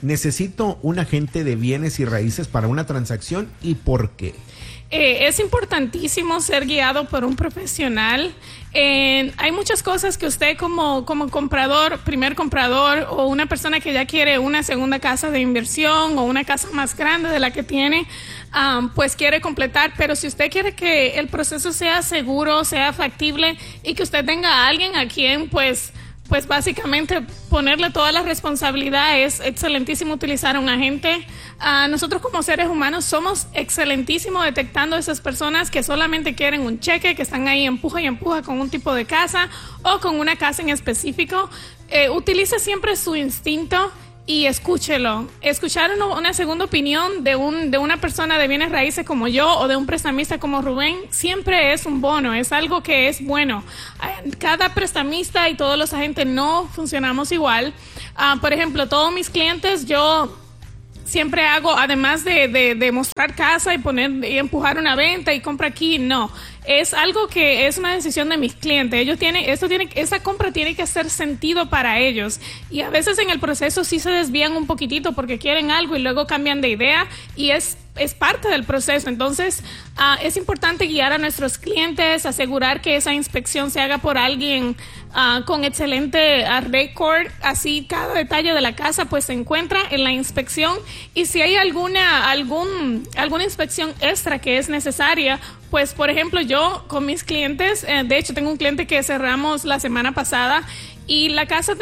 necesito un agente de bienes y raíces para una transacción y por qué? Es importantísimo ser guiado por un profesional. Hay muchas cosas que usted como comprador, primer comprador o una persona que ya quiere una segunda casa de inversión o una casa más grande de la que tiene, pues quiere completar. Pero si usted quiere que el proceso sea seguro, sea factible y que usted tenga a alguien a quien pues básicamente ponerle toda la responsabilidad, es excelentísimo utilizar a un agente. Nosotros como seres humanos somos excelentísimos detectando a esas personas que solamente quieren un cheque, que están ahí empuja y empuja con un tipo de casa o con una casa en específico. Utilice siempre su instinto y escúchelo. Escuchar una segunda opinión de una persona de bienes raíces como yo o de un prestamista como Rubén siempre es un bono, es algo que es bueno. Cada prestamista y todos los agentes no funcionamos igual. Por ejemplo, todos mis clientes yo siempre hago, además de mostrar casa y empujar una venta y compra aquí, no. Es algo que es una decisión de mis clientes. Esa compra tiene que hacer sentido para ellos. Y a veces en el proceso sí se desvían un poquitito porque quieren algo y luego cambian de idea y es parte del proceso. Entonces, es importante guiar a nuestros clientes, asegurar que esa inspección se haga por alguien con excelente récord. Así cada detalle de la casa pues se encuentra en la inspección. Y si hay alguna inspección extra que es necesaria, pues por ejemplo yo con mis clientes, de hecho tengo un cliente que cerramos la semana pasada y la casa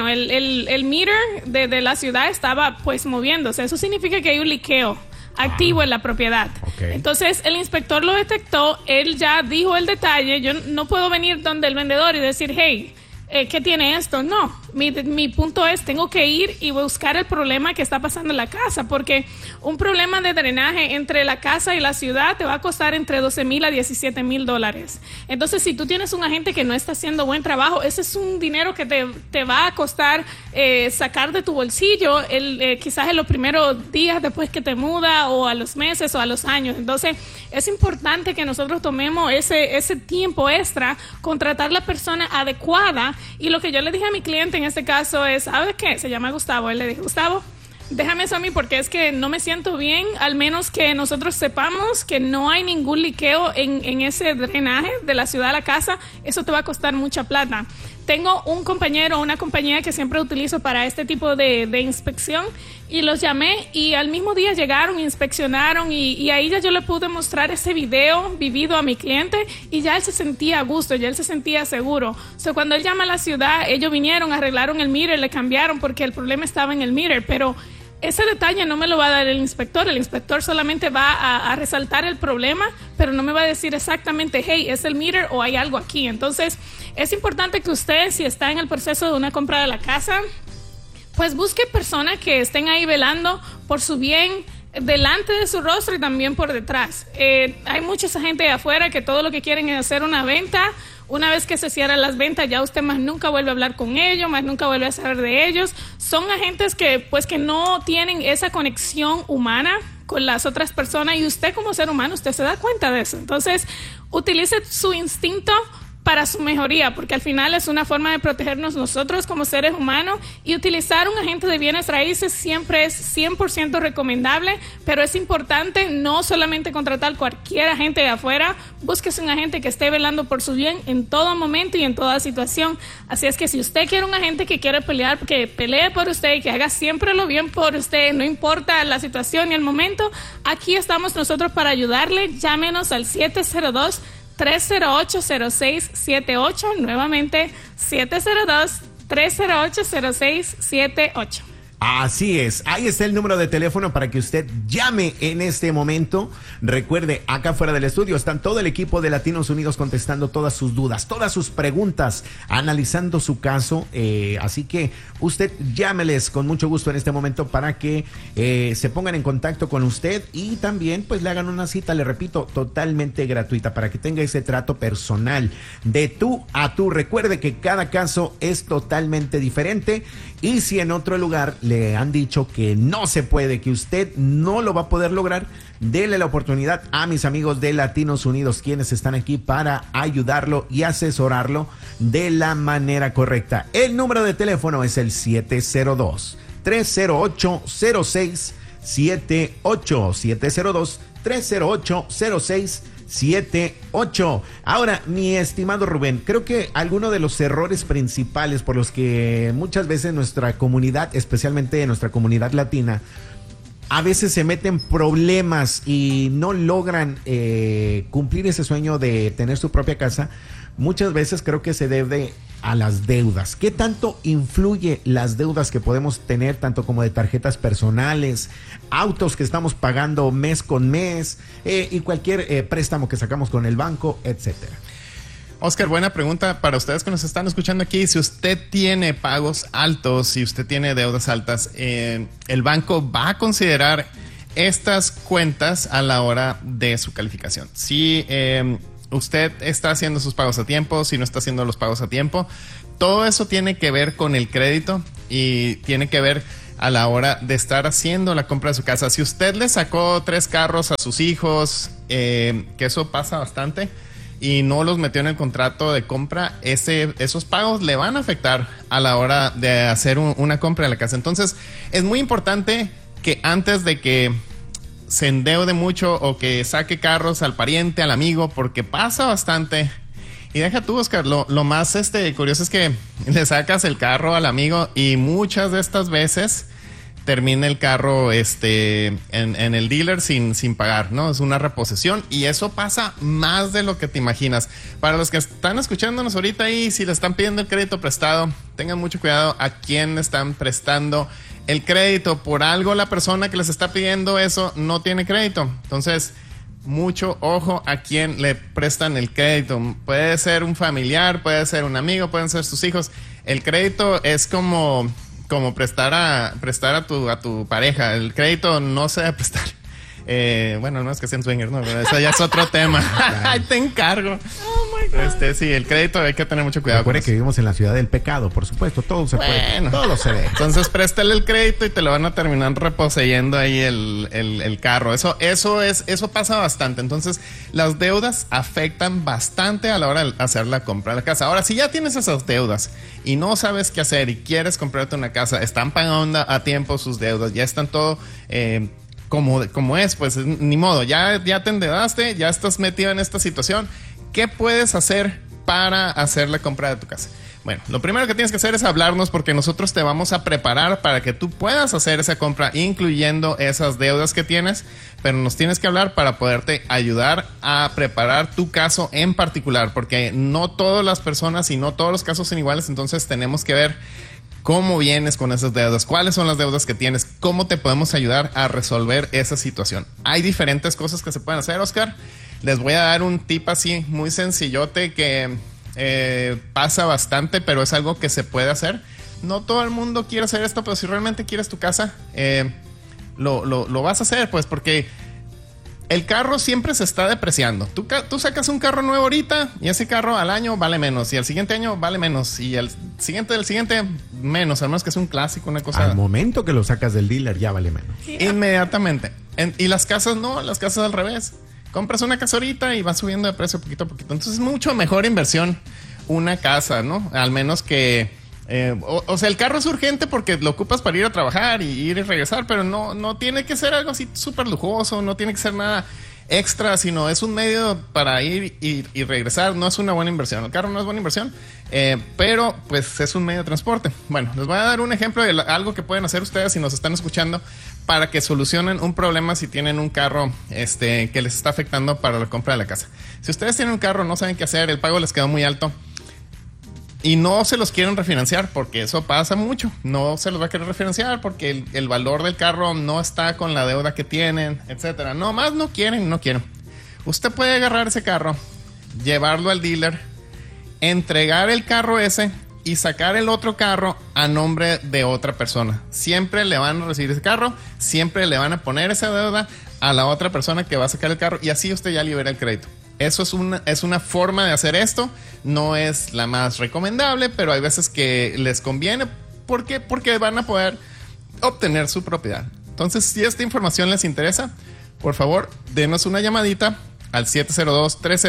el meter de la ciudad estaba pues moviéndose. Eso significa que hay un liqueo activo en la propiedad. Okay. Entonces el inspector lo detectó, él ya dijo el detalle. Yo no puedo venir donde el vendedor y decir, hey, ¿qué tiene esto? No, mi punto es, tengo que ir y buscar el problema que está pasando en la casa, porque un problema de drenaje entre la casa y la ciudad te va a costar entre $12,000 a $17,000. Entonces, si tú tienes un agente que no está haciendo buen trabajo, ese es un dinero que te va a costar sacar de tu bolsillo quizás en los primeros días después que te muda, o a los meses o a los años. Entonces, es importante que nosotros tomemos ese tiempo extra, contratar la persona adecuada. Y lo que yo le dije a mi cliente en este caso es, ¿sabes qué? Se llama Gustavo. Él le dijo, Gustavo, déjame eso a mí porque es que no me siento bien, al menos que nosotros sepamos que no hay ningún liqueo en ese drenaje de la ciudad a la casa. Eso te va a costar mucha plata. Tengo un compañero, una compañía que siempre utilizo para este tipo de inspección, y los llamé y al mismo día llegaron, inspeccionaron y ahí ya yo le pude mostrar ese video vivido a mi cliente y ya él se sentía a gusto, ya él se sentía seguro. O sea, cuando él llama a la ciudad, ellos vinieron, arreglaron el meter, le cambiaron porque el problema estaba en el meter, pero ese detalle no me lo va a dar el inspector solamente va a resaltar el problema, pero no me va a decir exactamente, hey, es el meter o hay algo aquí. Entonces, es importante que usted, si está en el proceso de una compra de la casa, pues busque personas que estén ahí velando por su bien delante de su rostro y también por detrás. Hay mucha gente afuera que todo lo que quieren es hacer una venta. Una vez que se cierran las ventas, ya usted más nunca vuelve a hablar con ellos, más nunca vuelve a saber de ellos. Son agentes que no tienen esa conexión humana con las otras personas, y usted como ser humano, usted se da cuenta de eso. Entonces, utilice su instinto para su mejoría, porque al final es una forma de protegernos nosotros como seres humanos, y utilizar un agente de bienes raíces siempre es 100% recomendable, pero es importante no solamente contratar cualquier agente de afuera, búsquese un agente que esté velando por su bien en todo momento y en toda situación. Así es que si usted quiere un agente que quiere pelear, que pelee por usted y que haga siempre lo bien por usted, no importa la situación y el momento, aquí estamos nosotros para ayudarle. Llámenos al 702-308-0678, nuevamente 702-308-0678. Así es, ahí está el número de teléfono para que usted llame en este momento. Recuerde, acá fuera del estudio están todo el equipo de Latinos Unidos contestando todas sus dudas, todas sus preguntas, analizando su caso, así que usted llámeles con mucho gusto en este momento para que se pongan en contacto con usted y también pues le hagan una cita, le repito, totalmente gratuita, para que tenga ese trato personal de tú a tú. Recuerde que cada caso es totalmente diferente, y si en otro lugar le han dicho que no se puede, que usted no lo va a poder lograr, dele la oportunidad a mis amigos de Latinos Unidos, quienes están aquí para ayudarlo y asesorarlo de la manera correcta. El número de teléfono es el 702 702-308-0678. 702-308-0678. Ahora, mi estimado Rubén, creo que alguno de los errores principales por los que muchas veces nuestra comunidad, especialmente nuestra comunidad latina, a veces se meten problemas y no logran cumplir ese sueño de tener su propia casa, muchas veces creo que se debe a las deudas. ¿Qué tanto influye las deudas que podemos tener, tanto como de tarjetas personales, autos que estamos pagando mes con mes, y cualquier préstamo que sacamos con el banco, etcétera? Oscar, buena pregunta para ustedes que nos están escuchando aquí. Si usted tiene pagos altos, si usted tiene deudas altas, el banco va a considerar estas cuentas a la hora de su calificación. Si usted está haciendo sus pagos a tiempo, si no está haciendo los pagos a tiempo, todo eso tiene que ver con el crédito y tiene que ver a la hora de estar haciendo la compra de su casa. Si usted le sacó 3 carros a sus hijos, que eso pasa bastante, y no los metió en el contrato de compra, esos pagos le van a afectar a la hora de hacer una compra de la casa. Entonces, es muy importante que antes de que se endeude mucho o que saque carros al pariente, al amigo, porque pasa bastante. Y deja tú, Oscar, lo más curioso es que le sacas el carro al amigo y muchas de estas veces termina el carro en el dealer sin pagar, ¿no? Es una reposición y eso pasa más de lo que te imaginas. Para los que están escuchándonos ahorita y si le están pidiendo el crédito prestado, tengan mucho cuidado a quién le están prestando el crédito. Por algo la persona que les está pidiendo eso no tiene crédito. Entonces, mucho ojo a quién le prestan el crédito. Puede ser un familiar, puede ser un amigo, pueden ser sus hijos. El crédito es como prestar a tu pareja. El crédito no se debe prestar. Bueno, no es que sean swingers, no, pero eso ya es otro tema. Ahí te encargo. Oh my God. Sí, el crédito hay que tener mucho cuidado. Recuerde que vivimos en la ciudad del pecado, por supuesto, todo se puede, todo se ve. Entonces préstale el crédito y te lo van a terminar reposeyendo ahí el carro. Eso pasa bastante. Entonces, las deudas afectan bastante a la hora de hacer la compra de la casa. Ahora, si ya tienes esas deudas y no sabes qué hacer y quieres comprarte una casa, están pagando a tiempo sus deudas, ya están todo como es, pues ni modo, ya te endeudaste, ya estás metido en esta situación. ¿Qué puedes hacer para hacer la compra de tu casa? Bueno, lo primero que tienes que hacer es hablarnos, porque nosotros te vamos a preparar para que tú puedas hacer esa compra, incluyendo esas deudas que tienes, pero nos tienes que hablar para poderte ayudar a preparar tu caso en particular, porque no todas las personas y no todos los casos son iguales. Entonces tenemos que ver cómo vienes con esas deudas, cuáles son las deudas que tienes, cómo te podemos ayudar a resolver esa situación. Hay diferentes cosas que se pueden hacer, Oscar. Les voy a dar un tip así muy sencillote que pasa bastante, pero es algo que se puede hacer. No todo el mundo quiere hacer esto, pero si realmente quieres tu casa, lo vas a hacer, pues, porque el carro siempre se está depreciando. Tú sacas un carro nuevo ahorita y ese carro al año vale menos, y al siguiente año vale menos, y al siguiente del siguiente menos, al menos que es un clásico, una cosa. Al momento que lo sacas del dealer ya vale menos. Inmediatamente. Y las casas no, las casas al revés. Compras una casa ahorita y va subiendo de precio poquito a poquito. Entonces es mucho mejor inversión una casa, ¿no? Al menos que o sea, el carro es urgente porque lo ocupas para ir a trabajar y ir y regresar, pero no tiene que ser algo así súper lujoso, no tiene que ser nada extra, sino es un medio para ir y regresar. No es una buena inversión. El carro no es buena inversión, pero pues es un medio de transporte. Bueno, les voy a dar un ejemplo de algo que pueden hacer ustedes si nos están escuchando para que solucionen un problema si tienen un carro que les está afectando para la compra de la casa. Si ustedes tienen un carro, no saben qué hacer, el pago les quedó muy alto y no se los quieren refinanciar, porque eso pasa mucho. No se los va a querer refinanciar porque el valor del carro no está con la deuda que tienen, etcétera. No más no quieren. Usted puede agarrar ese carro, llevarlo al dealer, entregar el carro ese y sacar el otro carro a nombre de otra persona. Siempre le van a recibir ese carro, siempre le van a poner esa deuda a la otra persona que va a sacar el carro, y así usted ya libera el crédito. Eso es una forma de hacer esto. No es la más recomendable, pero hay veces que les conviene porque van a poder obtener su propiedad. Entonces, si esta información les interesa, por favor, denos una llamadita al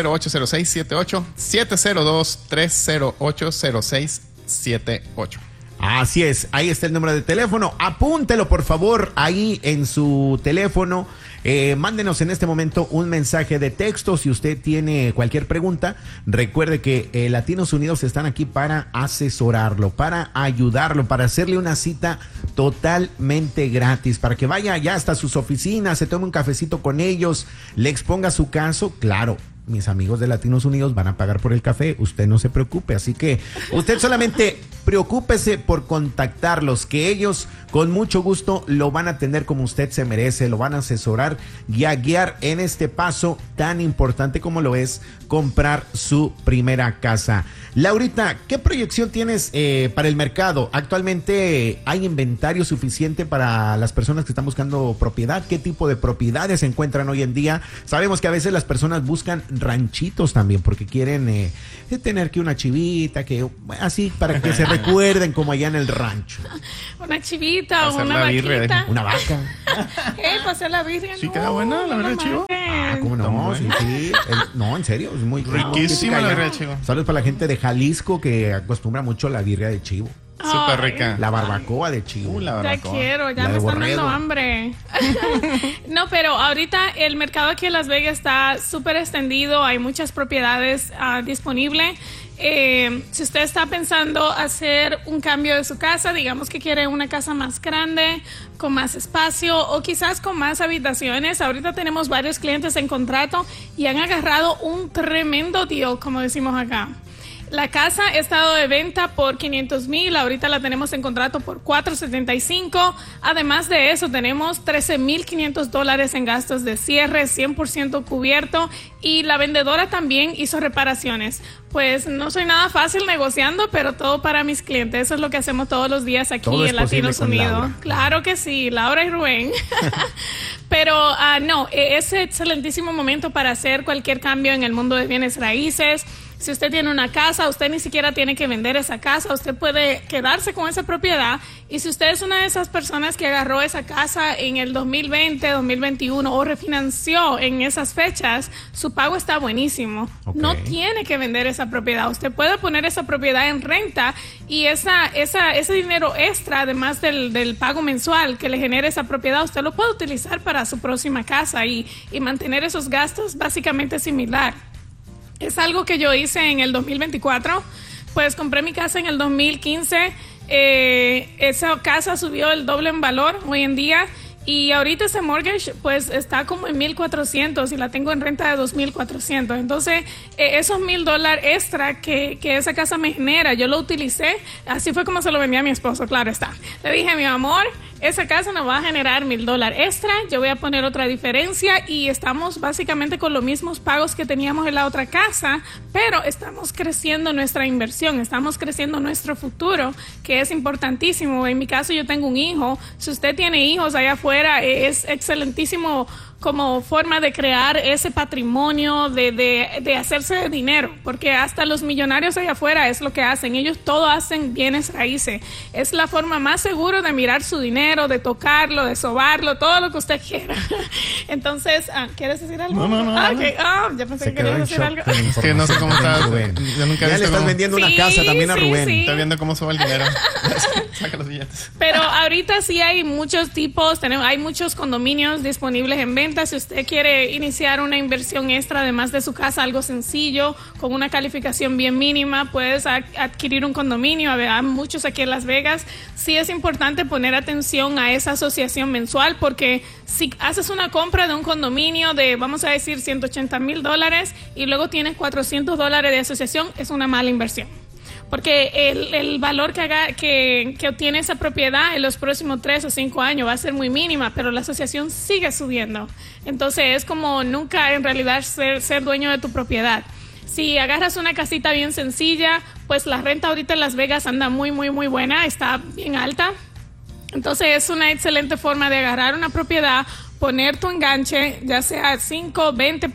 702-308-0678, 702-308-0678. Así es, ahí está el número de teléfono. Apúntelo, por favor, ahí en su teléfono. Mándenos en este momento un mensaje de texto si usted tiene cualquier pregunta. Recuerde que Latinos Unidos están aquí para asesorarlo, para ayudarlo, para hacerle una cita totalmente gratis, para que vaya ya hasta sus oficinas, se tome un cafecito con ellos, le exponga su caso. Claro, mis amigos de Latinos Unidos van a pagar por el café, usted no se preocupe, así que usted solamente preocúpese por contactarlos, que ellos con mucho gusto lo van a atender como usted se merece, lo van a asesorar y a guiar en este paso tan importante como lo es comprar su primera casa. Laurita, ¿qué proyección tienes para el mercado? Actualmente hay inventario suficiente para las personas que están buscando propiedad. ¿Qué tipo de propiedades se encuentran hoy en día? Sabemos que a veces las personas buscan ranchitos también porque quieren tener que una chivita, que así para que se recuerden como allá en el rancho. Una chivita o una vaquita. Una vaca. Para hacer la birria. Sí, queda buena la birria de chivo. ¿Cómo no? Sí. No, en serio, es muy riquísima la birria de chivo. Saludos para la gente de Jalisco que acostumbra mucho la birria de chivo. Súper rica. La barbacoa de chivo. La barbacoa. Ya quiero, ya me están dando hambre. No, pero ahorita el mercado aquí en Las Vegas está súper extendido. Hay muchas propiedades disponibles. Si usted está pensando hacer un cambio de su casa, digamos que quiere una casa más grande, con más espacio o quizás con más habitaciones, ahorita tenemos varios clientes en contrato y han agarrado un tremendo deal, como decimos acá. La casa ha estado de venta por $500,000, ahorita la tenemos en contrato por $475,000. Además de eso, tenemos $13,500 en gastos de cierre, 100% cubierto, y la vendedora también hizo reparaciones. Pues no soy nada fácil negociando, pero todo para mis clientes. Eso es lo que hacemos todos los días aquí en Latinos Unidos. Claro que sí, Laura y Rubén. Pero no, es excelentísimo momento para hacer cualquier cambio en el mundo de bienes raíces. Si usted tiene una casa, usted ni siquiera tiene que vender esa casa, usted puede quedarse con esa propiedad. Y si usted es una de esas personas que agarró esa casa en el 2020, 2021 o refinanció en esas fechas, su pago está buenísimo. Okay. No tiene que vender esa propiedad. Usted puede poner esa propiedad en renta y ese dinero extra, además del pago mensual que le genere esa propiedad, usted lo puede utilizar para su próxima casa y mantener esos gastos básicamente similar. Es algo que yo hice en el 2024, pues compré mi casa en el 2015, esa casa subió el doble en valor hoy en día y ahorita ese mortgage pues está como en $1,400 y la tengo en renta de $2,400. Entonces esos $1,000 extra que esa casa me genera, yo lo utilicé, así fue como se lo vendí a mi esposo, claro está. Le dije, mi amor, esa casa nos va a generar $1,000 extra, yo voy a poner otra diferencia y estamos básicamente con los mismos pagos que teníamos en la otra casa, pero estamos creciendo nuestra inversión, estamos creciendo nuestro futuro, que es importantísimo. En mi caso yo tengo un hijo, si usted tiene hijos allá afuera, es excelentísimo como forma de crear ese patrimonio, de hacerse dinero, porque hasta los millonarios allá afuera es lo que hacen, ellos todo hacen bienes raíces, es la forma más segura de mirar su dinero, de tocarlo, de sobarlo, todo lo que usted quiera. Entonces, ¿quieres decir algo? No. Okay. Ya pensé que querías decir algo. Es que no sé cómo está. Yo nunca ya le estás vendiendo una casa también a Rubén. Sí. Está viendo cómo suba el dinero. Saca los billetes. Pero ahorita sí hay muchos tipos, hay muchos condominios disponibles en venta. Si usted quiere iniciar una inversión extra además de su casa, algo sencillo, con una calificación bien mínima, puedes adquirir un condominio. Hay muchos aquí en Las Vegas. Sí es importante poner atención a esa asociación mensual, porque si haces una compra de un condominio de, vamos a decir, $180,000 y luego tienes $400 de asociación, es una mala inversión. Porque el valor que obtiene esa propiedad en los próximos 3 o 5 años va a ser muy mínima, pero la asociación sigue subiendo. Entonces es como nunca en realidad ser dueño de tu propiedad. Si agarras una casita bien sencilla, pues la renta ahorita en Las Vegas anda muy, muy, muy buena, está bien alta. Entonces es una excelente forma de agarrar una propiedad, poner tu enganche, ya sea 5, 20%,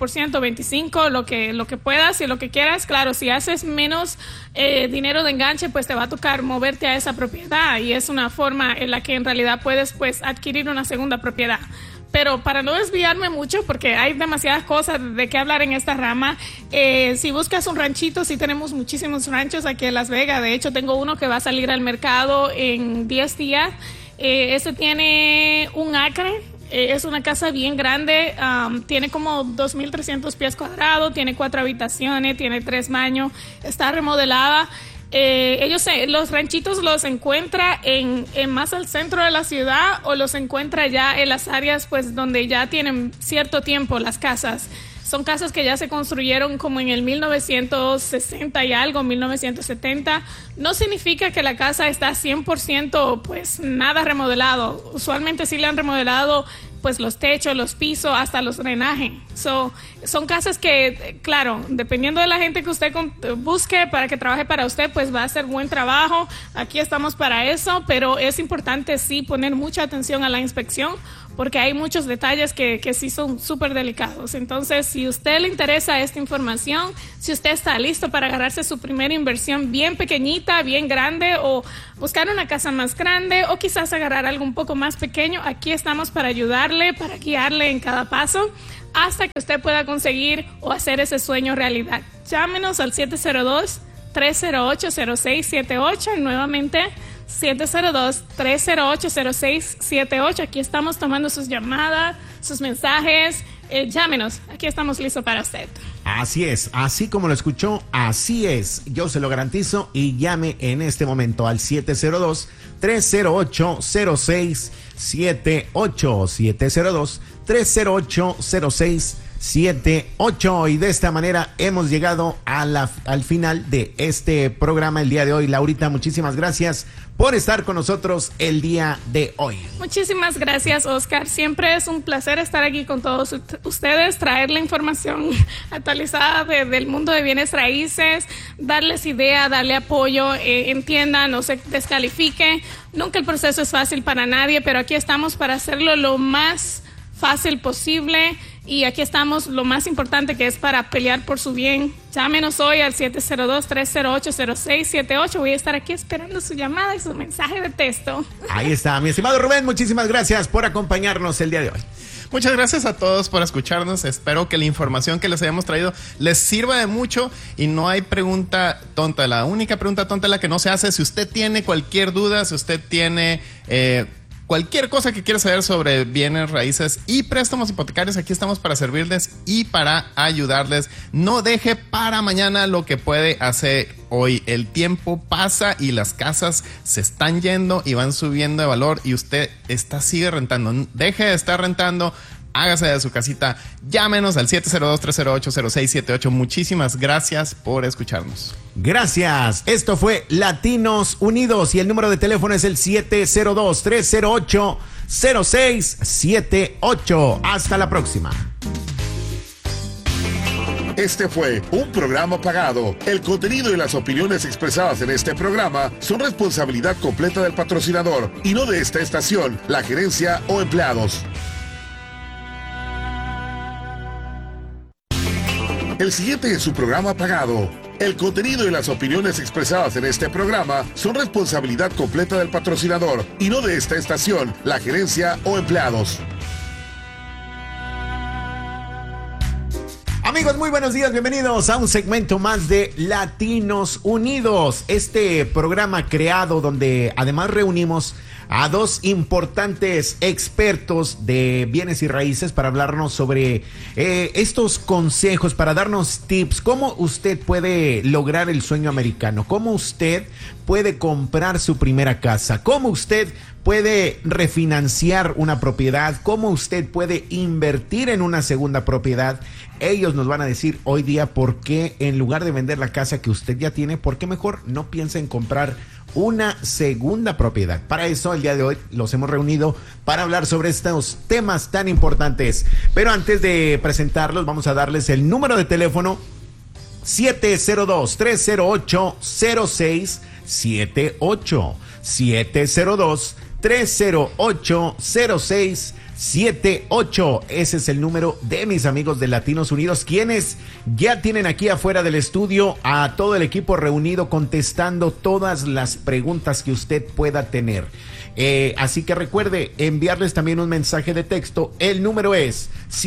25%, lo que puedas y lo que quieras. Claro, si haces menos dinero de enganche, pues te va a tocar moverte a esa propiedad y es una forma en la que en realidad puedes pues adquirir una segunda propiedad. Pero para no desviarme mucho, porque hay demasiadas cosas de qué hablar en esta rama, si buscas un ranchito, sí tenemos muchísimos ranchos aquí en Las Vegas. De hecho, tengo uno que va a salir al mercado en 10 días. Este tiene 1 acre. Es una casa bien grande, tiene como 2,300 pies cuadrados, tiene 4 habitaciones, tiene 3 baños, está remodelada. Los ranchitos los encuentra en más al centro de la ciudad, o los encuentra ya en las áreas pues donde ya tienen cierto tiempo las casas. Son casas que ya se construyeron como en el 1960 y algo, 1970. No significa que la casa está 100% pues nada remodelado. Usualmente sí le han remodelado pues los techos, los pisos, hasta los drenajes. Son casas que, claro, dependiendo de la gente que usted busque para que trabaje para usted, pues va a hacer buen trabajo. Aquí estamos para eso, pero es importante sí poner mucha atención a la inspección, porque hay muchos detalles que sí son súper delicados. Entonces, si a usted le interesa esta información, si usted está listo para agarrarse su primera inversión bien pequeñita, bien grande, o buscar una casa más grande, o quizás agarrar algo un poco más pequeño, aquí estamos para ayudarle, para guiarle en cada paso, hasta que usted pueda conseguir o hacer ese sueño realidad. Llámenos al 702-308-0678, nuevamente 702-308-0678. Aquí estamos tomando sus llamadas, sus mensajes. Llámenos, aquí estamos listos para usted. Así es, así como lo escuchó, así es, yo se lo garantizo, y llame en este momento al 702-308-0678, 702-308-0678, y de esta manera hemos llegado al final de este programa el día de hoy. Laurita, muchísimas gracias por estar con nosotros el día de hoy. Muchísimas gracias, Oscar. Siempre es un placer estar aquí con todos ustedes, traer la información actualizada del mundo de bienes raíces, darles idea, darle apoyo, entiendan, no se descalifique. Nunca el proceso es fácil para nadie, pero aquí estamos para hacerlo lo más fácil posible, y aquí estamos, lo más importante, que es para pelear por su bien. Llámenos hoy al 702-308-0678. Voy a estar aquí esperando su llamada y su mensaje de texto. Ahí está, mi estimado Rubén, muchísimas gracias por acompañarnos el día de hoy. Muchas gracias a todos por escucharnos. Espero que la información que les hayamos traído les sirva de mucho, y no hay pregunta tonta. La única pregunta tonta es la que no se hace. Si usted tiene cualquier duda, si usted tiene cualquier cosa que quiera saber sobre bienes raíces y préstamos hipotecarios, aquí estamos para servirles y para ayudarles. No deje para mañana lo que puede hacer hoy. El tiempo pasa y las casas se están yendo y van subiendo de valor, y usted sigue rentando. Deje de estar rentando. Hágase de su casita. Llámenos al 702-308-0678. Muchísimas gracias por escucharnos. Gracias. Esto fue Latinos Unidos, y el número de teléfono es el 702-308-0678. Hasta la próxima. Este fue un programa pagado. El contenido y las opiniones expresadas en este programa son responsabilidad completa del patrocinador y no de esta estación, la gerencia o empleados. El siguiente es su programa pagado. El contenido y las opiniones expresadas en este programa son responsabilidad completa del patrocinador y no de esta estación, la gerencia o empleados. Amigos, muy buenos días, bienvenidos a un segmento más de Latinos Unidos, este programa creado donde además reunimos a dos importantes expertos de bienes y raíces para hablarnos sobre estos consejos, para darnos tips, cómo usted puede lograr el sueño americano, cómo usted puede comprar su primera casa, cómo usted puede refinanciar una propiedad, cómo usted puede invertir en una segunda propiedad. Ellos nos van a decir hoy día por qué, en lugar de vender la casa que usted ya tiene, por qué mejor no piensa en comprar una segunda propiedad. Para eso el día de hoy los hemos reunido para hablar sobre estos temas tan importantes. Pero antes de presentarlos, vamos a darles el número de teléfono: 702-308-0678. 308-0678. Ese es el número de mis amigos de Latinos Unidos, quienes ya tienen aquí afuera del estudio a todo el equipo reunido contestando todas las preguntas que usted pueda tener. Así que recuerde enviarles también un mensaje de texto. El número es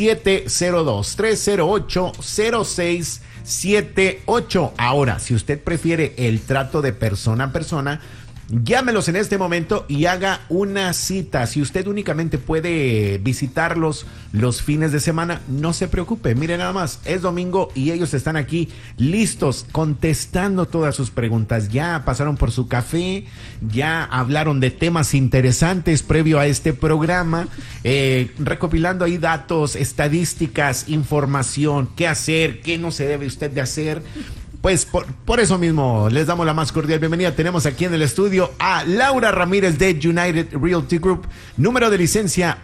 702-308-0678. Ahora, si usted prefiere el trato de persona a persona, llámelos en este momento y haga una cita. Si usted únicamente puede visitarlos los fines de semana, no se preocupe. Mire nada más, es domingo y ellos están aquí listos, contestando todas sus preguntas. Ya pasaron por su café, ya hablaron de temas interesantes previo a este programa, recopilando ahí datos, estadísticas, información, qué hacer, qué no se debe usted de hacer. Pues por eso mismo les damos la más cordial bienvenida. Tenemos aquí en el estudio a Laura Ramírez de United Realty Group, número de licencia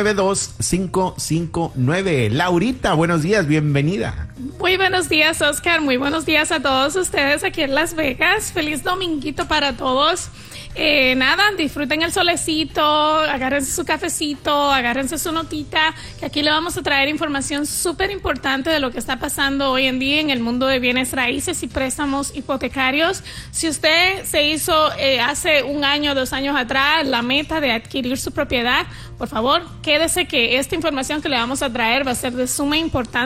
192559. Laurita, buenos días, bienvenida. Muy buenos días, Oscar. Muy buenos días a todos ustedes aquí en Las Vegas. Feliz dominguito para todos. Nada, disfruten el solecito, agárrense su cafecito, agárrense su notita, que aquí le vamos a traer información súper importante de lo que está pasando hoy en día en el mundo de bienes raíces y préstamos hipotecarios. Si usted se hizo hace un año, 2 años atrás, la meta de adquirir su propiedad, por favor, quédese que esta información que le vamos a traer va a ser de suma importancia